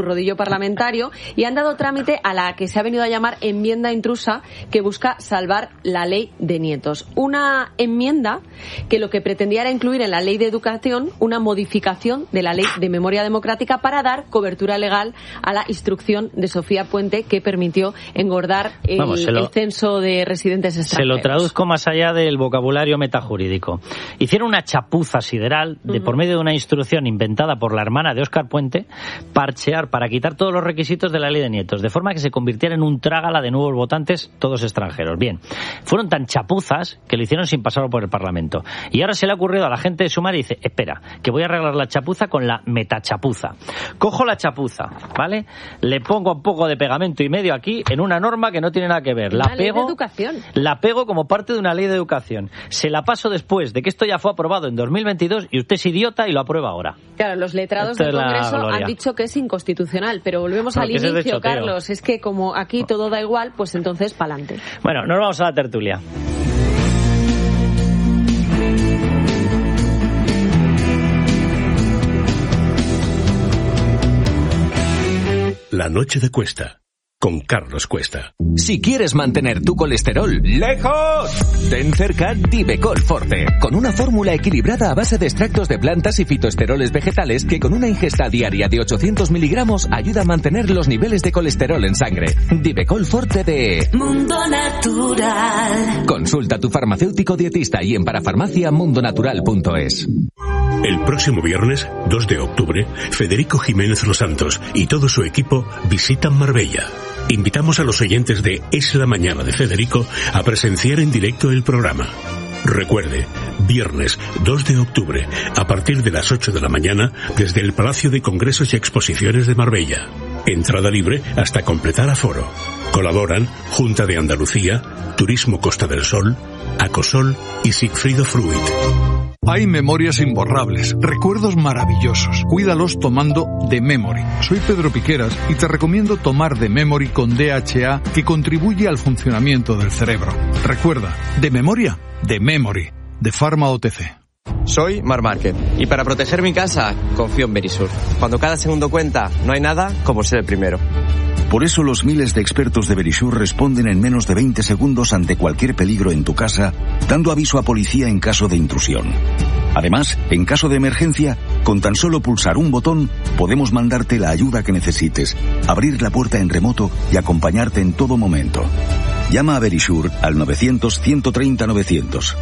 parlamentario y han dado trámite a la que se ha venido a llamar enmienda intrusa, que busca salvar la ley de nietos. Una enmienda que lo que pretendía era incluir en la ley de educación una modificación de la ley de memoria democrática para dar cobertura legal a la instrucción de Sofía Puente que permitió engordar el, Vamos, lo, el censo de residentes extranjeros. Se lo traduzco más allá del vocabulario metajurídico. Hicieron una chapuza sideral de uh-huh. por medio de una instrucción inventada por la hermana de Óscar Puente, parchear para quitar todos los requisitos de la ley de nietos, de forma que se convirtiera en un trágala de nuevos votantes, todos extranjeros. Bien, fueron tan chapuzas que lo hicieron sin pasarlo por el Parlamento. Y ahora se le ha ocurrido a la gente de Sumar y dice, espera, que voy a arreglar la chapuza con la metachapuza. Cojo la chapuza, ¿vale? Le pongo un poco de pegamento y medio aquí en una norma que no tiene nada que ver. La una pego, ley de educación. La pego como parte de una ley de educación. Se la paso después de que esto ya fue aprobado en dos mil veintidós y usted es idiota y lo aprueba ahora. Claro, los letrados esto del Congreso han dicho que es inconstitucional, pero volvemos al inicio, es Carlos. Es que como aquí todo da igual, pues entonces pa'lante. Bueno, nos vamos a la tertulia. La noche de Cuesta, con Carlos Cuesta. Si quieres mantener tu colesterol lejos, ten cerca Divecol Forte, con una fórmula equilibrada a base de extractos de plantas y fitoesteroles vegetales que con una ingesta diaria de ochocientos miligramos ayuda a mantener los niveles de colesterol en sangre. Divecol Forte de Mundo Natural. Consulta a tu farmacéutico dietista y en parafarmacia mundonatural punto es. El próximo viernes, dos de octubre, Federico Jiménez Los Santos y todo su equipo visitan Marbella. Invitamos a los oyentes de Es la Mañana de Federico a presenciar en directo el programa. Recuerde, viernes dos de octubre, a partir de las ocho de la mañana, desde el Palacio de Congresos y Exposiciones de Marbella. Entrada libre hasta completar aforo. Colaboran Junta de Andalucía, Turismo Costa del Sol, Acosol y Sigfrido Fruit. Hay memorias imborrables, recuerdos maravillosos. Cuídalos tomando The Memory. Soy Pedro Piqueras y te recomiendo tomar The Memory con D H A, que contribuye al funcionamiento del cerebro. Recuerda, de memoria, The Memory, de Pharma O T C. Soy Mar Márquez y para proteger mi casa confío en Verisur. Cuando cada segundo cuenta, no hay nada como ser el primero. Por eso los miles de expertos de Verisur responden en menos de veinte segundos ante cualquier peligro en tu casa, dando aviso a policía en caso de intrusión. Además, en caso de emergencia, con tan solo pulsar un botón, podemos mandarte la ayuda que necesites, abrir la puerta en remoto y acompañarte en todo momento. Llama a Verisur al novecientos, ciento treinta, novecientos.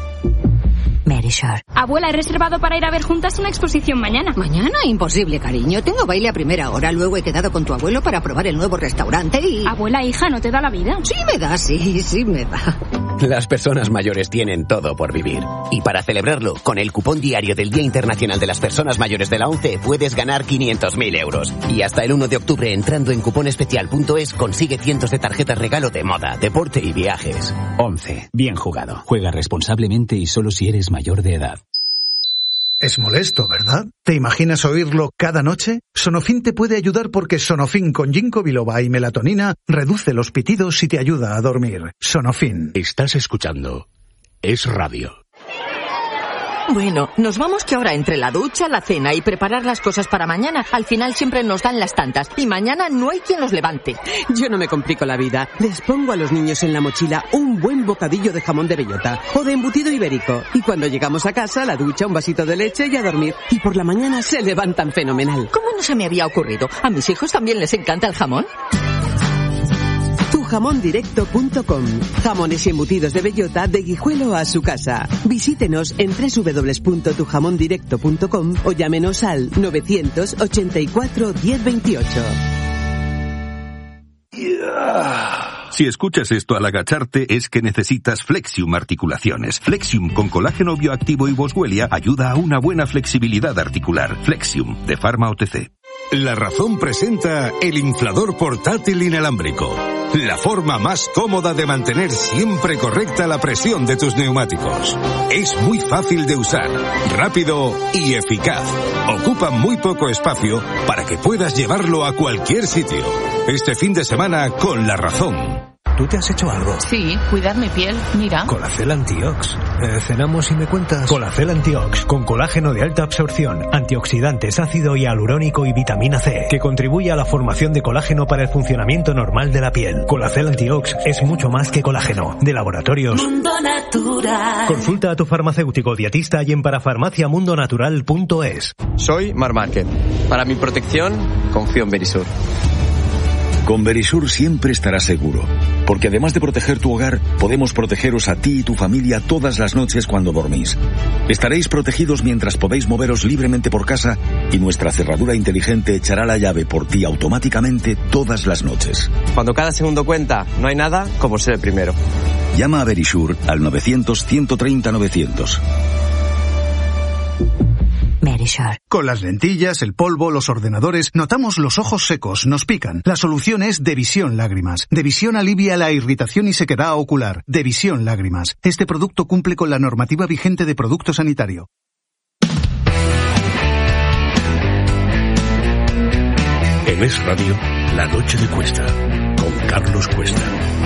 Verisur. Abuela, he reservado para ir a ver juntas una exposición mañana. ¿Mañana? Imposible, cariño. Tengo baile a primera hora. Luego he quedado con tu abuelo para probar el nuevo restaurante y... Abuela, hija, ¿no te da la vida? Sí me da, sí, sí me da. Las personas mayores tienen todo por vivir. Y para celebrarlo, con el cupón diario del Día Internacional de las Personas Mayores de la ONCE puedes ganar quinientos mil euros. Y hasta el uno de octubre, entrando en cuponespecial punto es, consigue cientos de tarjetas regalo de moda, deporte y viajes. ONCE. Bien jugado. Juega responsablemente y solo si eres mayor de edad. Es molesto, ¿verdad? ¿Te imaginas oírlo cada noche? Sonofin te puede ayudar porque Sonofin con ginkgo biloba y melatonina reduce los pitidos y te ayuda a dormir. Sonofin. Estás escuchando Es Radio. Bueno, nos vamos que ahora entre la ducha, la cena y preparar las cosas para mañana, al final siempre nos dan las tantas y mañana no hay quien los levante. Yo no me complico la vida. Les pongo a los niños en la mochila un buen bocadillo de jamón de bellota o de embutido ibérico. Y cuando llegamos a casa, la ducha, un vasito de leche y a dormir. Y por la mañana se levantan fenomenal. ¿Cómo no se me había ocurrido? ¿A mis hijos también les encanta el jamón? tu jamón directo punto com. Jamones y embutidos de bellota de Guijuelo a su casa. Visítenos en doble u doble u doble u punto tu jamón directo punto com o llámenos al novecientos ochenta y cuatro diez veintiocho. Si escuchas esto al agacharte es que necesitas Flexium Articulaciones. Flexium con colágeno bioactivo y boswellia ayuda a una buena flexibilidad articular. Flexium de Pharma O T C. La Razón presenta el inflador portátil inalámbrico. La forma más cómoda de mantener siempre correcta la presión de tus neumáticos. Es muy fácil de usar, rápido y eficaz. Ocupa muy poco espacio para que puedas llevarlo a cualquier sitio. Este fin de semana con La Razón. ¿tú te has hecho algo? Sí, cuidar mi piel, mira. Colacel Antiox. Eh, cenamos y me cuentas. Colacel Antiox, con colágeno de alta absorción, antioxidantes, ácido hialurónico y vitamina C, que contribuye a la formación de colágeno para el funcionamiento normal de la piel. Colacel Antiox es mucho más que colágeno. De Laboratorios Mundo Natural. Consulta a tu farmacéutico dietista y en parafarmaciamundonatural punto es. Soy Mar Márquez. Para mi protección, confío en Verisur. Con Verisur siempre estarás seguro, porque además de proteger tu hogar, podemos protegeros a ti y tu familia todas las noches cuando dormís. Estaréis protegidos mientras podéis moveros libremente por casa y nuestra cerradura inteligente echará la llave por ti automáticamente todas las noches. Cuando cada segundo cuenta, no hay nada como ser el primero. Llama a Verisur al novecientos, ciento treinta, novecientos. Verisur. Con las lentillas, el polvo, los ordenadores, notamos los ojos secos, nos pican. La solución es Devisión Lágrimas. Devisión alivia la irritación y sequedad ocular. Devisión Lágrimas. Este producto cumple con la normativa vigente de producto sanitario. En Es Radio, La Noche de Cuesta, con Carlos Cuesta.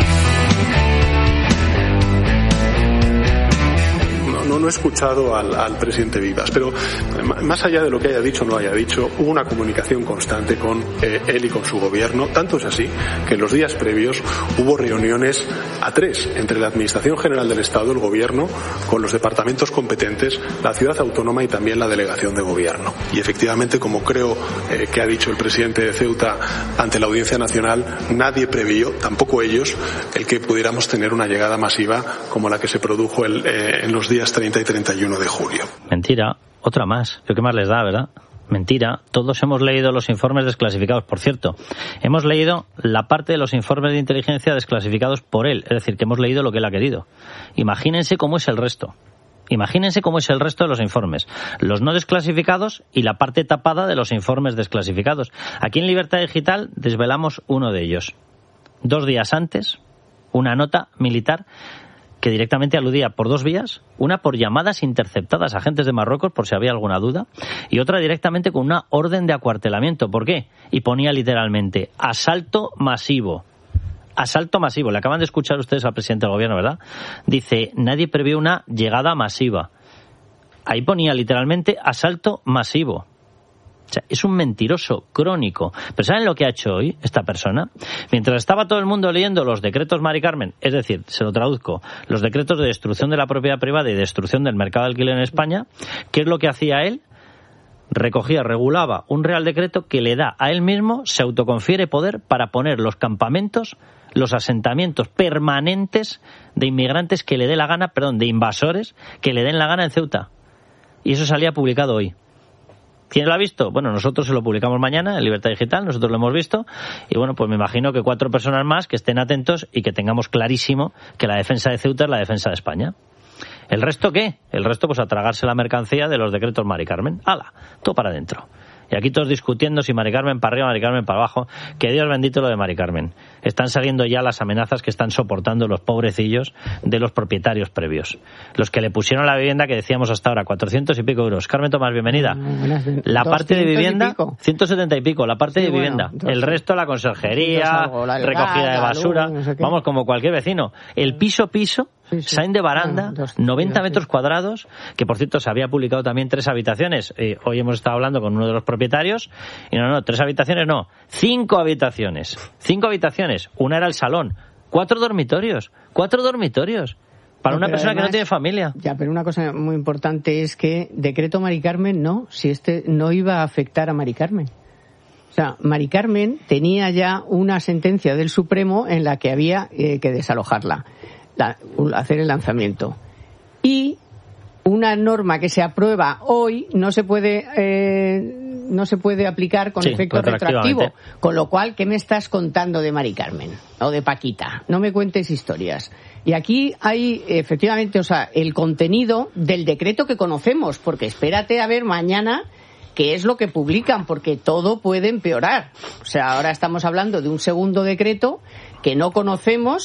No, no he escuchado al, al presidente Vivas, pero más allá de lo que haya dicho o no haya dicho, hubo una comunicación constante con eh, él y con su gobierno. Tanto es así que en los días previos hubo reuniones a tres entre la Administración General del Estado, el gobierno, con los departamentos competentes, la ciudad autónoma y también la delegación de gobierno. Y efectivamente, como creo eh, que ha dicho el presidente de Ceuta ante la Audiencia Nacional, nadie previó, tampoco ellos, el que pudiéramos tener una llegada masiva como la que se produjo el, eh, en los días treinta y treinta y uno de julio. Mentira, otra más. ¿Qué más les da, verdad? Mentira. Todos hemos leído los informes desclasificados. Por cierto, hemos leído la parte de los informes de inteligencia desclasificados por él. Es decir, que hemos leído lo que él ha querido. Imagínense cómo es el resto. Imagínense cómo es el resto de los informes. Los no desclasificados y la parte tapada de los informes desclasificados. Aquí en Libertad Digital desvelamos uno de ellos. Dos días antes, una nota militar que directamente aludía por dos vías, una por llamadas interceptadas a agentes de Marruecos, por si había alguna duda, y otra directamente con una orden de acuartelamiento. ¿Por qué? Y ponía literalmente, asalto masivo. Asalto masivo. Le acaban de escuchar ustedes al presidente del gobierno, ¿verdad? Dice, nadie previó una llegada masiva. Ahí ponía literalmente, asalto masivo. O sea, es un mentiroso crónico. Pero ¿saben lo que ha hecho hoy esta persona? Mientras estaba todo el mundo leyendo los decretos Mari Carmen, es decir, se lo traduzco, los decretos de destrucción de la propiedad privada y destrucción del mercado de alquiler en España, ¿qué es lo que hacía él? Recogía, regulaba un real decreto que le da a él mismo, se autoconfiere poder para poner los campamentos, los asentamientos permanentes de inmigrantes que le dé la gana, perdón, de invasores que le den la gana en Ceuta. Y eso salía publicado hoy. ¿Quién lo ha visto? Bueno, nosotros se lo publicamos mañana en Libertad Digital, nosotros lo hemos visto, y bueno, pues me imagino que cuatro personas más que estén atentos y que tengamos clarísimo que la defensa de Ceuta es la defensa de España. ¿El resto qué? El resto, pues a tragarse la mercancía de los decretos Mari Carmen. ¡Hala! Todo para adentro. Y aquí todos discutiendo si Mari Carmen para arriba, Mari Carmen para abajo. Que Dios bendito lo de Mari Carmen. Están saliendo ya las amenazas que están soportando los pobrecillos de los propietarios previos. Los que le pusieron la vivienda que decíamos hasta ahora, cuatrocientos y pico euros. Carmen Tomás, bienvenida. La parte de vivienda, ciento setenta y pico, la parte sí, de vivienda. Bueno, el resto, la conserjería, la recogida de basura. Luz, no sé vamos, como cualquier vecino. El piso piso, sí, sí. Sain de baranda, ah, dos, noventa metros cuadrados, que por cierto se había publicado también tres habitaciones. Eh, hoy hemos estado hablando con uno de los propietarios, y no, no, tres habitaciones no, cinco habitaciones. Cinco habitaciones. Una era el salón. Cuatro dormitorios. Cuatro dormitorios. Para no, una persona además, que no tiene familia. Ya, pero una cosa muy importante es que decreto Mari Carmen no, si este no iba a afectar a Mari Carmen. O sea, Mari Carmen tenía ya una sentencia del Supremo en la que había eh, que desalojarla. La, hacer el lanzamiento. Y una norma que se aprueba hoy no se puede eh, no se puede aplicar con sí, efecto retroactivo. Con lo cual, ¿qué me estás contando de Mari Carmen? O de Paquita. No me cuentes historias. Y aquí hay, efectivamente, o sea, el contenido del decreto que conocemos, porque espérate a ver mañana qué es lo que publican, porque todo puede empeorar. O sea, ahora estamos hablando de un segundo decreto que no conocemos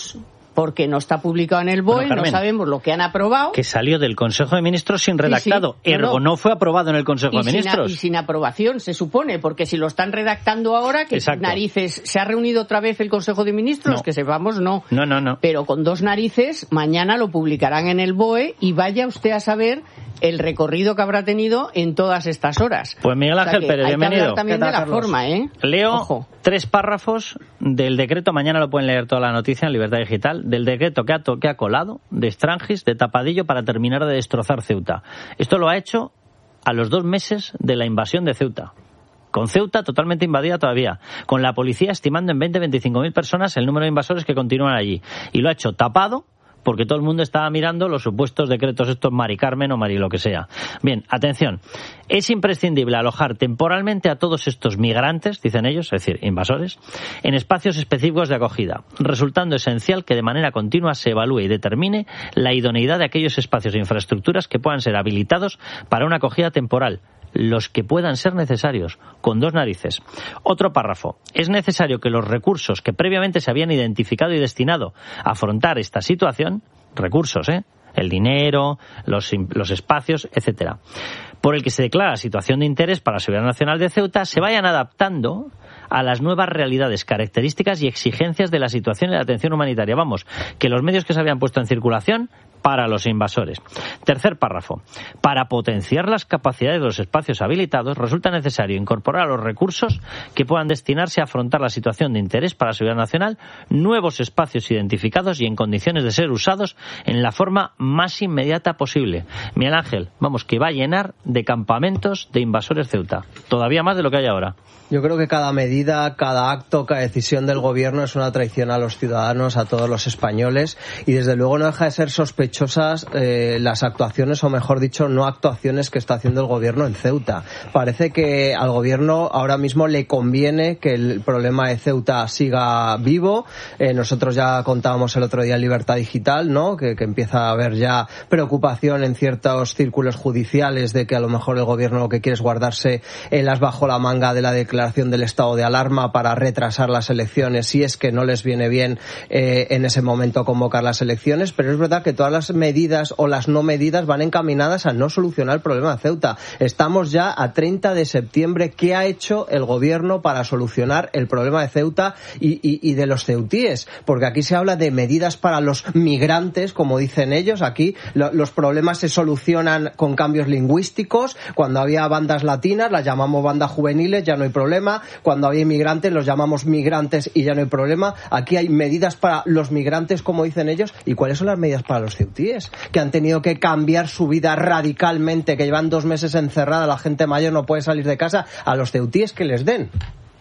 porque no está publicado en el B O E, bueno, Carmen, no sabemos lo que han aprobado. Que salió del Consejo de Ministros sin redactado, sí, sí. ergo no, no. no fue aprobado en el Consejo y de Ministros. Sin, y sin aprobación, se supone, porque si lo están redactando ahora, que Exacto. narices, ¿se ha reunido otra vez el Consejo de Ministros? No. Que sepamos, no. No, no, no. Pero con dos narices, mañana lo publicarán en el B O E y vaya usted a saber el recorrido que habrá tenido en todas estas horas. Pues Miguel Ángel o sea Pérez, hay bienvenido. Que hablar también de la forma, ¿eh? Leo Ojo. tres párrafos del decreto, mañana lo pueden leer toda la noticia en Libertad Digital, del decreto que ha, to- que ha colado de Strangis, de tapadillo, para terminar de destrozar Ceuta. Esto lo ha hecho a los dos meses de la invasión de Ceuta. Con Ceuta totalmente invadida todavía, con la policía estimando en veinte a veinticinco mil personas el número de invasores que continúan allí. Y lo ha hecho tapado, porque todo el mundo estaba mirando los supuestos decretos estos Mari Carmen o Mari lo que sea. Bien, atención. Es imprescindible alojar temporalmente a todos estos migrantes, dicen ellos, es decir, invasores, en espacios específicos de acogida, resultando esencial que de manera continua se evalúe y determine la idoneidad de aquellos espacios e infraestructuras que puedan ser habilitados para una acogida temporal, los que puedan ser necesarios, con dos narices. Otro párrafo. Es necesario que los recursos que previamente se habían identificado y destinado a afrontar esta situación, recursos, ¿eh? el dinero, los, los espacios, etcétera, por el que se declara situación de interés para la seguridad nacional de Ceuta, se vayan adaptando a las nuevas realidades, características y exigencias de la situación y la atención humanitaria. Vamos, que los medios que se habían puesto en circulación para los invasores. Tercer párrafo. Para potenciar las capacidades de los espacios habilitados, resulta necesario incorporar a los recursos que puedan destinarse a afrontar la situación de interés para la seguridad nacional, nuevos espacios identificados y en condiciones de ser usados en la forma más inmediata posible. Miguel Ángel, vamos, que va a llenar de campamentos de invasores Ceuta. Todavía más de lo que hay ahora. Yo creo que cada medida, cada acto, cada decisión del gobierno es una traición a los ciudadanos, a todos los españoles, y desde luego no deja de ser sospechosas eh, las actuaciones, o mejor dicho, no actuaciones que está haciendo el gobierno en Ceuta. Parece que al gobierno ahora mismo le conviene que el problema de Ceuta siga vivo. Eh, nosotros ya contábamos el otro día en Libertad Digital, ¿no? Que, que empieza a haber ya preocupación en ciertos círculos judiciales de que a lo mejor el gobierno lo que quiere es guardarse el as bajo la manga de la declaración del estado de alarma para retrasar las elecciones si es que no les viene bien eh, en ese momento convocar las elecciones, pero es verdad que todas las medidas o las no medidas van encaminadas a no solucionar el problema de Ceuta. Estamos ya a treinta de septiembre. ¿Qué ha hecho el gobierno para solucionar el problema de Ceuta y, y, y de los ceutíes? Porque aquí se habla de medidas para los migrantes, como dicen ellos. Aquí lo, los problemas se solucionan con cambios lingüísticos. Cuando había bandas latinas las llamamos bandas juveniles, ya no hay problema. Cuando había inmigrantes los llamamos migrantes y ya no hay problema. Aquí hay medidas para los migrantes, como dicen ellos. ¿Y cuáles son las medidas para los ceutíes? Que han tenido que cambiar su vida radicalmente, que llevan dos meses encerrada, la gente mayor no puede salir de casa. A los ceutíes que les den.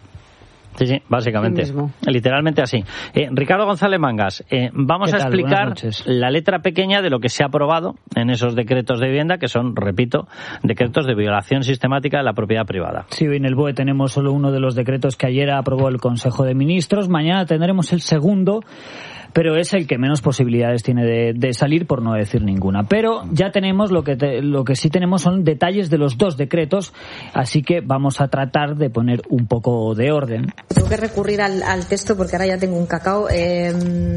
Sí, sí, básicamente. Literalmente así. Eh, Ricardo González Mangas, eh, vamos a tal? explicar la letra pequeña de lo que se ha aprobado en esos decretos de vivienda, que son, repito, decretos de violación sistemática de la propiedad privada. Sí, hoy en el B O E tenemos solo uno de los decretos que ayer aprobó el Consejo de Ministros. Mañana tendremos el segundo, pero es el que menos posibilidades tiene de, de salir, por no decir ninguna. Pero ya tenemos lo que te, lo que sí tenemos son detalles de los dos decretos, así que vamos a tratar de poner un poco de orden. Tengo que recurrir al, al texto porque ahora ya tengo un cacao. Eh...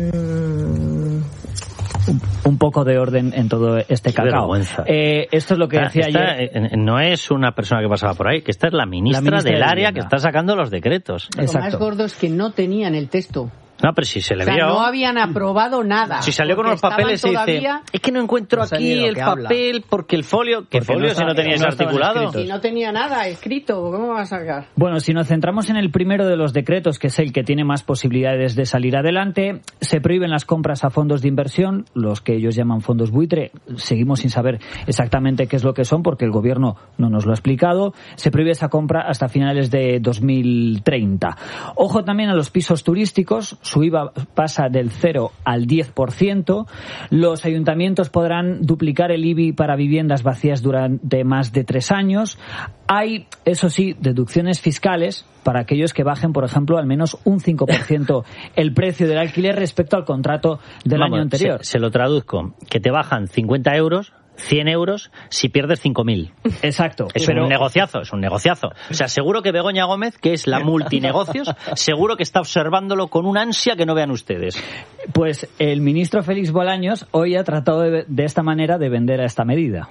Un poco de orden en todo este Qué cacao. vergüenza. Eh, esto es lo que esta, decía esta, ayer. eh, no es una persona que pasaba por ahí, que esta es la ministra, La ministra del de área Vivienda. que está sacando los decretos. Lo más gordo es que no tenían el texto. No, pero si se le O sea, vio... no habían aprobado nada. Si salió con unos papeles y dice, es que no encuentro no sé aquí ni lo el que papel habla. porque el folio... ¿Qué Porque folio no si no sabe- teníais no estaban articulado? escritos. Y no tenía nada escrito, ¿cómo va a sacar? Bueno, si nos centramos en el primero de los decretos, que es el que tiene más posibilidades de salir adelante, se prohíben las compras a fondos de inversión, los que ellos llaman fondos buitre. Seguimos sin saber exactamente qué es lo que son porque el gobierno no nos lo ha explicado. Se prohíbe esa compra hasta finales de dos mil treinta. Ojo también a los pisos turísticos, su I V A pasa del cero al diez por ciento. Los ayuntamientos podrán duplicar el I B I para viviendas vacías durante más de tres años. Hay, eso sí, deducciones fiscales para aquellos que bajen, por ejemplo, al menos un cinco por ciento el precio del alquiler respecto al contrato del Vamos, año anterior. Se, se lo traduzco, que te bajan cincuenta euros, cien euros, si pierdes cinco mil. Exacto. Es pero... un negociazo, es un negociazo. O sea, seguro que Begoña Gómez, que es la multinegocios, seguro que está observándolo con una ansia que no vean ustedes. Pues el ministro Félix Bolaños hoy ha tratado de, de esta manera de vender a esta medida.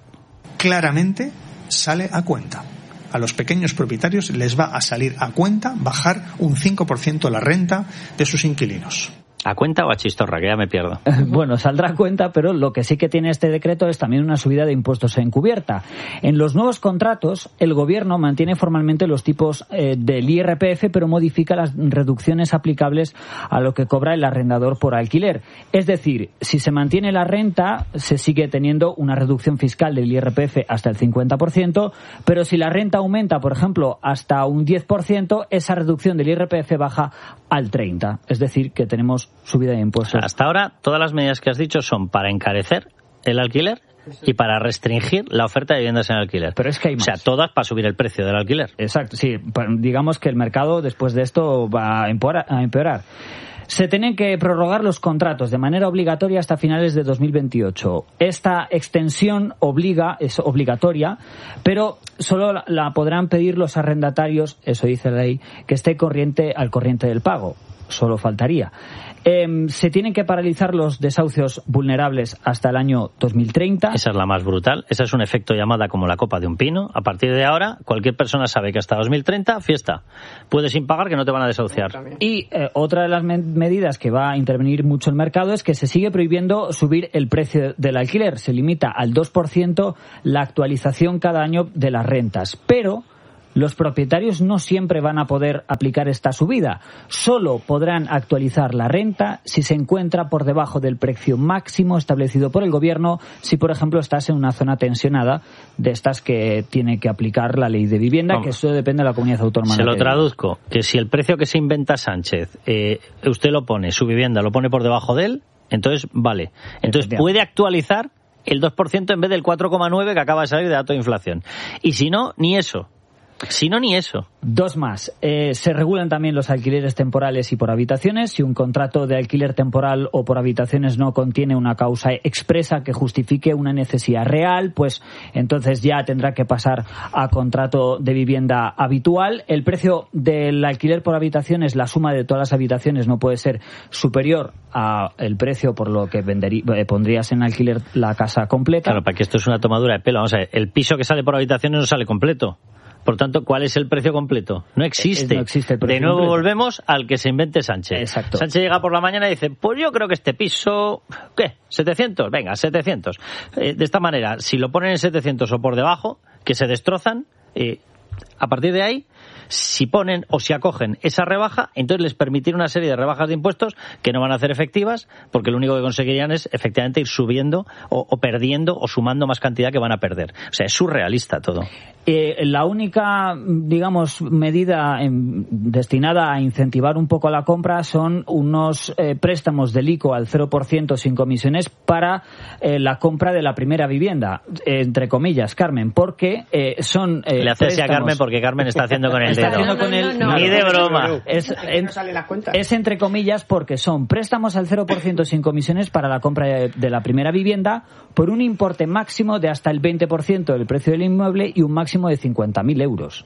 Claramente sale a cuenta. A los pequeños propietarios les va a salir a cuenta bajar un cinco por ciento la renta de sus inquilinos. ¿A cuenta o a chistorra? Que ya me pierdo. Bueno, saldrá a cuenta, pero lo que sí que tiene este decreto es también una subida de impuestos encubierta. En los nuevos contratos, el Gobierno mantiene formalmente los tipos eh, del I R P F, pero modifica las reducciones aplicables a lo que cobra el arrendador por alquiler. Es decir, si se mantiene la renta, se sigue teniendo una reducción fiscal del I R P F hasta el cincuenta por ciento, pero si la renta aumenta, por ejemplo, hasta un diez por ciento, esa reducción del I R P F baja al treinta por ciento. Es decir, que tenemos subida de impuestos. Hasta ahora, todas las medidas que has dicho son para encarecer el alquiler y para restringir la oferta de viviendas en alquiler. Pero es que hay más. O sea, todas para subir el precio del alquiler. Exacto, sí. Digamos que el mercado después de esto va a empeorar. Se tienen que prorrogar los contratos de manera obligatoria hasta finales de dos mil veintiocho. Esta extensión obliga, es obligatoria, pero solo la podrán pedir los arrendatarios, eso dice la ley, que esté corriente al corriente del pago. Solo faltaría. Eh, se tienen que paralizar los desahucios vulnerables hasta el año dos mil treinta. Esa es la más brutal. Esa es un efecto llamada como la copa de un pino. A partir de ahora, cualquier persona sabe que hasta dos mil treinta, fiesta. Puedes sin pagar que no te van a desahuciar. Y eh, otra de las me- medidas que va a intervenir mucho el mercado es que se sigue prohibiendo subir el precio del alquiler. Se limita al dos por ciento la actualización cada año de las rentas. Pero los propietarios no siempre van a poder aplicar esta subida. Solo podrán actualizar la renta si se encuentra por debajo del precio máximo establecido por el gobierno, si por ejemplo estás en una zona tensionada de estas que tiene que aplicar la ley de vivienda, ¿cómo? Que eso depende de la comunidad autónoma. Se lo traduzco, que si el precio que se inventa Sánchez, eh, usted lo pone, su vivienda lo pone por debajo de él, entonces vale. Entonces puede actualizar el dos por ciento en vez del cuatro coma nueve por ciento que acaba de salir de dato de inflación. Y si no, ni eso. Si no, ni eso. Dos más. Eh, se regulan también los alquileres temporales y por habitaciones. Si un contrato de alquiler temporal o por habitaciones no contiene una causa expresa que justifique una necesidad real, pues entonces ya tendrá que pasar a contrato de vivienda habitual. El precio del alquiler por habitaciones, la suma de todas las habitaciones, no puede ser superior al precio por lo que venderí, eh, pondrías en alquiler la casa completa. Claro, para que esto es una tomadura de pelo. Vamos a ver, el piso que sale por habitaciones no sale completo. Por tanto, ¿cuál es el precio completo? No existe. No existe el precio de nuevo completo. Volvemos al que se invente Sánchez. Exacto. Sánchez llega por la mañana y dice, pues yo creo que este piso, ¿qué? ¿setecientos? Venga, setecientos. Eh, de esta manera, si lo ponen en setecientos o por debajo, que se destrozan, eh, a partir de ahí, si ponen o si acogen esa rebaja, entonces les permitirá una serie de rebajas de impuestos que no van a hacer efectivas, porque lo único que conseguirían es efectivamente ir subiendo o, o perdiendo o sumando más cantidad que van a perder. O sea, es surrealista todo. Eh, la única, digamos, medida en, destinada a incentivar un poco la compra son unos eh, préstamos del I C O al cero por ciento sin comisiones para eh, la compra de la primera vivienda, eh, entre comillas, Carmen, porque eh, son eh, Le hace así a Carmen porque Carmen está haciendo con el Está dedo. haciendo con el, no, no, Ni de broma. Es, en, es entre comillas porque son préstamos al cero por ciento sin comisiones para la compra de, de la primera vivienda por un importe máximo de hasta el veinte por ciento del precio del inmueble y un máximo de cincuenta mil euros.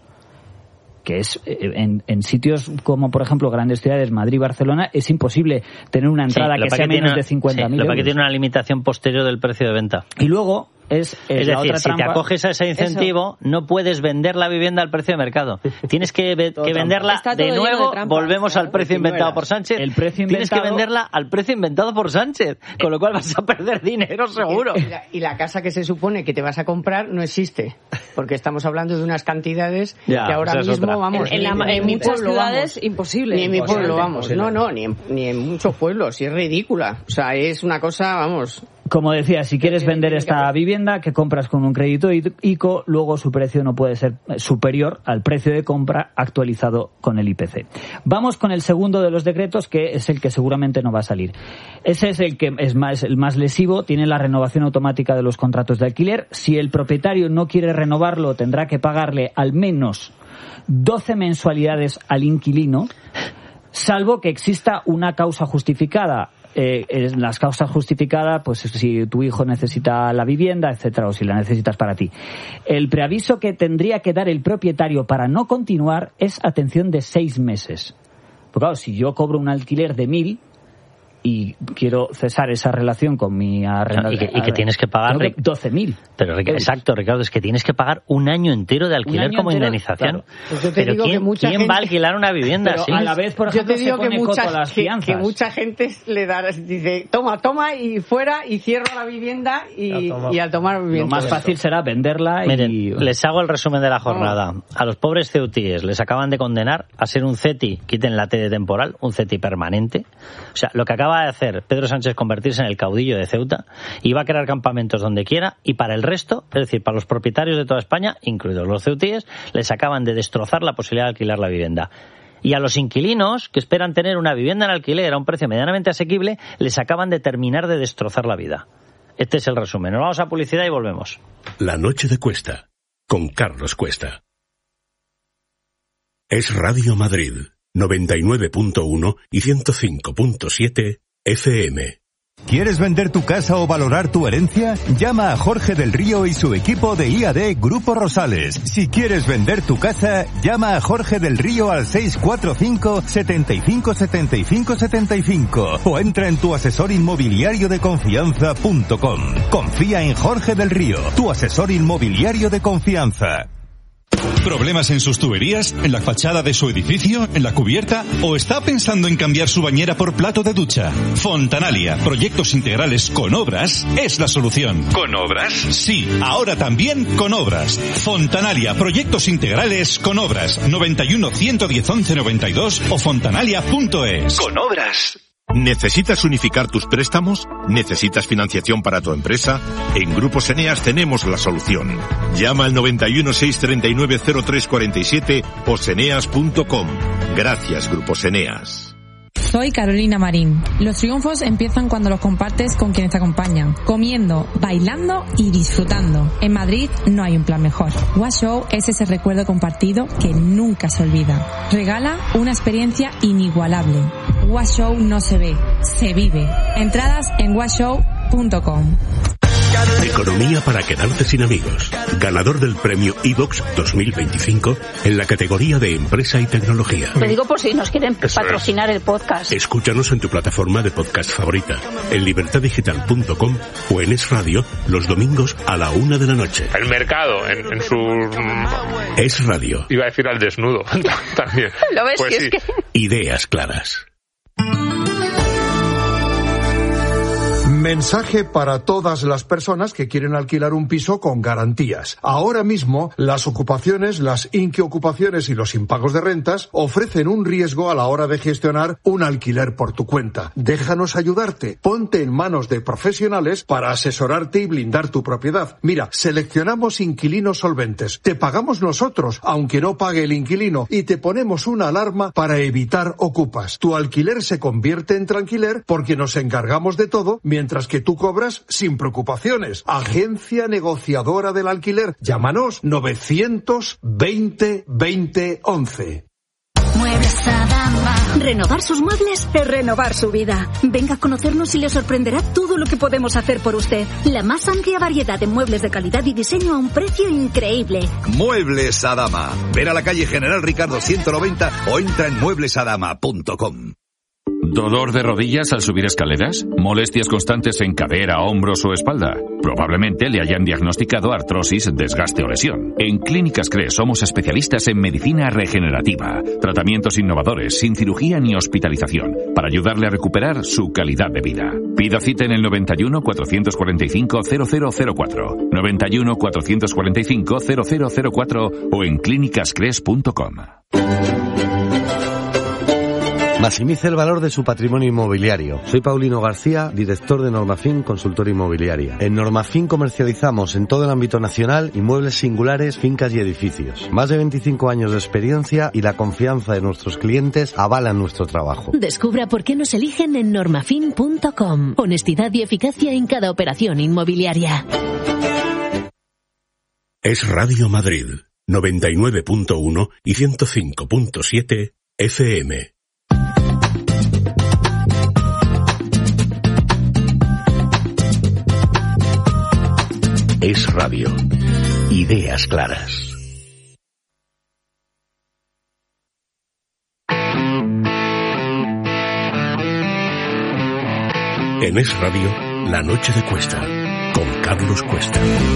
Que es en, en sitios como, por ejemplo, grandes ciudades, Madrid y Barcelona, es imposible tener una entrada sí, que sea menos de cincuenta mil sí, euros. Lo que tiene una limitación posterior del precio de venta. Y luego es, es, es la decir, otra si trampa. te acoges a ese incentivo, eso. No puedes vender la vivienda al precio de mercado. Tienes que, que venderla de nuevo. De trampas, volvemos claro, al precio inventado por Sánchez. El precio Tienes inventado... que venderla al precio inventado por Sánchez, con lo cual vas a perder dinero seguro. Y la, y la casa que se supone que te vas a comprar no existe, porque estamos hablando de unas cantidades ya, que ahora mismo, otra. vamos, en, en, la, en muchas pueblo, ciudades vamos, imposible. Ni en mi imposible, pueblo, vamos, imposible. no, no, ni en, ni en muchos pueblos, y es ridícula. O sea, es una cosa, vamos... Como decía, si quieres vender esta vivienda que compras con un crédito I C O, luego su precio no puede ser superior al precio de compra actualizado con el I P C. Vamos con el segundo de los decretos, que es el que seguramente no va a salir. Ese es el que es más, el más lesivo, tiene la renovación automática de los contratos de alquiler. Si el propietario no quiere renovarlo, tendrá que pagarle al menos doce mensualidades al inquilino, salvo que exista una causa justificada. Eh, las causas justificadas, pues si tu hijo necesita la vivienda, etcétera, o si la necesitas para ti. El preaviso que tendría que dar el propietario para no continuar es, atención, de seis meses. Porque claro, si yo cobro un alquiler de mil y quiero cesar esa relación con mi arrendador. Y que, y que tienes que pagar doce mil. Pero exacto, Ricardo, es que tienes que pagar un año entero de alquiler como entero, indemnización. Claro. Pues yo te pero digo ¿quién, que mucha ¿quién gente, va a alquilar una vivienda así? A la vez, por ejemplo, yo te digo se pone que mucha, coto las que, fianzas. que mucha gente le da, dice, toma, toma y fuera y cierro la vivienda y, y al tomar vivienda. Lo más fácil será venderla. Miren, y... les hago el resumen de la jornada. A los pobres ceutíes les acaban de condenar a ser un CETI, quiten la T de temporal, un CETI permanente. O sea, lo que acaba de hacer Pedro Sánchez, convertirse en el caudillo de Ceuta, y va a crear campamentos donde quiera, y para el resto, es decir, para los propietarios de toda España, incluidos los ceutíes, les acaban de destrozar la posibilidad de alquilar la vivienda. Y a los inquilinos, que esperan tener una vivienda en alquiler a un precio medianamente asequible, les acaban de terminar de destrozar la vida. Este es el resumen. Nos vamos a publicidad y volvemos. La noche de Cuesta, con Carlos Cuesta. Es Radio Madrid, noventa y nueve punto uno y ciento cinco punto siete F M. ¿Quieres vender tu casa o valorar tu herencia? Llama a Jorge del Río y su equipo de I A D Grupo Rosales. Si quieres vender tu casa, llama a Jorge del Río al seis cuatro cinco, setenta y cinco, setenta y cinco, setenta y cinco o entra en tu asesor inmobiliario de confianza punto com. Confía en Jorge del Río, tu asesor inmobiliario de confianza. ¿Problemas en sus tuberías? ¿En la fachada de su edificio? ¿En la cubierta? ¿O está pensando en cambiar su bañera por plato de ducha? Fontanalia, proyectos integrales con obras, es la solución. ¿Con obras? Sí, ahora también con obras. Fontanalia, proyectos integrales con obras. noventa y uno, ciento diez, once noventa y dos o fontanalia punto es. Con obras. ¿Necesitas unificar tus préstamos? ¿Necesitas financiación para tu empresa? En Grupos Eneas tenemos la solución. Llama al noventa y uno, seiscientos treinta y nueve, cero tres cuarenta y siete o seneas punto com. Gracias, Grupos Eneas. Soy Carolina Marín. Los triunfos empiezan cuando los compartes con quienes te acompañan, comiendo, bailando y disfrutando. En Madrid no hay un plan mejor. Washow es ese recuerdo compartido que nunca se olvida. Regala una experiencia inigualable. Washow no se ve, se vive. Entradas en washow punto com. Economía para quedarte sin amigos. Ganador del premio iVox dos mil veinticinco en la categoría de empresa y tecnología. Lo digo por si nos quieren Eso patrocinar es. el podcast. Escúchanos en tu plataforma de podcast favorita, en libertad digital punto com o en Es Radio los domingos a la una de la noche. El mercado en, en su... Es Radio. Iba a decir al desnudo también. ¿Lo ves? Pues que sí. es que... Ideas claras. Mensaje para todas las personas que quieren alquilar un piso con garantías. Ahora mismo, las ocupaciones, las inquiocupaciones y los impagos de rentas ofrecen un riesgo a la hora de gestionar un alquiler por tu cuenta. Déjanos ayudarte. Ponte en manos de profesionales para asesorarte y blindar tu propiedad. Mira, seleccionamos inquilinos solventes. Te pagamos nosotros, aunque no pague el inquilino, y te ponemos una alarma para evitar ocupas. Tu alquiler se convierte en tranquiler porque nos encargamos de todo mientras Mientras que tú cobras sin preocupaciones. Agencia negociadora del alquiler. Llámanos novecientos veinte, veinte, once. Muebles Adama. Renovar sus muebles es renovar su vida. Venga a conocernos y le sorprenderá todo lo que podemos hacer por usted. La más amplia variedad de muebles de calidad y diseño a un precio increíble. Muebles Adama. Ven a la calle General Ricardo ciento noventa o entra en muebles adama punto com. ¿Dolor de rodillas al subir escaleras? ¿Molestias constantes en cadera, hombros o espalda? Probablemente le hayan diagnosticado artrosis, desgaste o lesión. En Clínicas CRES somos especialistas en medicina regenerativa, tratamientos innovadores, sin cirugía ni hospitalización, para ayudarle a recuperar su calidad de vida. Pida cita en el noventa y uno, cuatrocientos cuarenta y cinco, cero cero cero cuatro, noventa y uno, cuatrocientos cuarenta y cinco, cero cero cero cuatro o en clínicas cres punto com. Maximice el valor de su patrimonio inmobiliario. Soy Paulino García, director de Normafin Consultora Inmobiliaria. En Normafin comercializamos en todo el ámbito nacional inmuebles singulares, fincas y edificios. Más de veinticinco años de experiencia y la confianza de nuestros clientes avalan nuestro trabajo. Descubra por qué nos eligen en normafin punto com. Honestidad y eficacia en cada operación inmobiliaria. Es Radio Madrid, noventa y nueve punto uno y ciento cinco punto siete F M. Es Radio. Ideas claras. En Es Radio, La Noche de Cuesta, con Carlos Cuesta.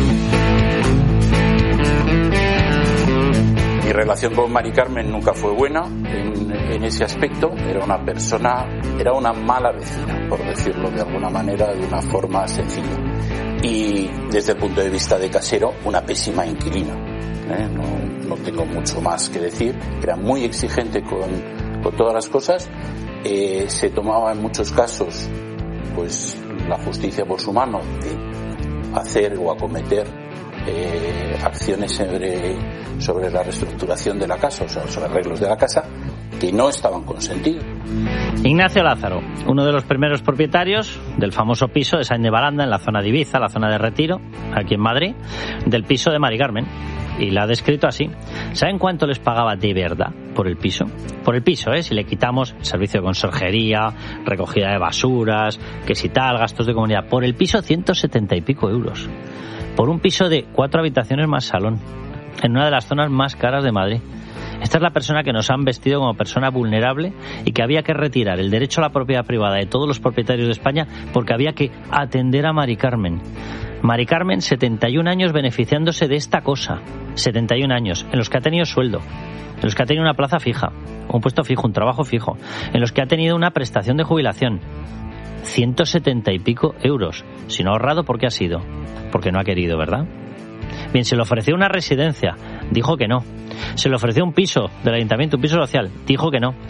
Mi relación con Mari Carmen nunca fue buena en, en ese aspecto. Era una persona, era una mala vecina, por decirlo de alguna manera, de una forma sencilla. Y desde el punto de vista de casero, una pésima inquilina. ¿eh? No, no tengo mucho más que decir. Era muy exigente con, con todas las cosas. Eh, se tomaba en muchos casos pues la justicia por su mano de hacer o acometer eh, acciones sobre, sobre la reestructuración de la casa, o sea, sobre arreglos de la casa, que no estaban consentidos. Ignacio Lázaro, uno de los primeros propietarios del famoso piso de Sáenz de Baranda, en la zona de Ibiza, la zona de Retiro, aquí en Madrid, del piso de Mari Carmen. Y la ha descrito así. ¿Saben cuánto les pagaba de verdad por el piso? Por el piso, ¿eh? Si le quitamos servicio de conserjería, recogida de basuras, que si tal, gastos de comunidad. Por el piso, ciento setenta y pico euros. Por un piso de cuatro habitaciones más salón, en una de las zonas más caras de Madrid. Esta es la persona que nos han vestido como persona vulnerable y que había que retirar el derecho a la propiedad privada de todos los propietarios de España porque había que atender a Mari Carmen. Mari Carmen, setenta y un años beneficiándose de esta cosa. setenta y un años, en los que ha tenido sueldo, en los que ha tenido una plaza fija, un puesto fijo, un trabajo fijo, en los que ha tenido una prestación de jubilación. ciento setenta y pico euros. Si no ha ahorrado, ¿por qué ha sido? Porque no ha querido, ¿verdad? Bien, se le ofreció una residencia, dijo que no. Se le ofreció un piso del ayuntamiento, un piso social, dijo que no.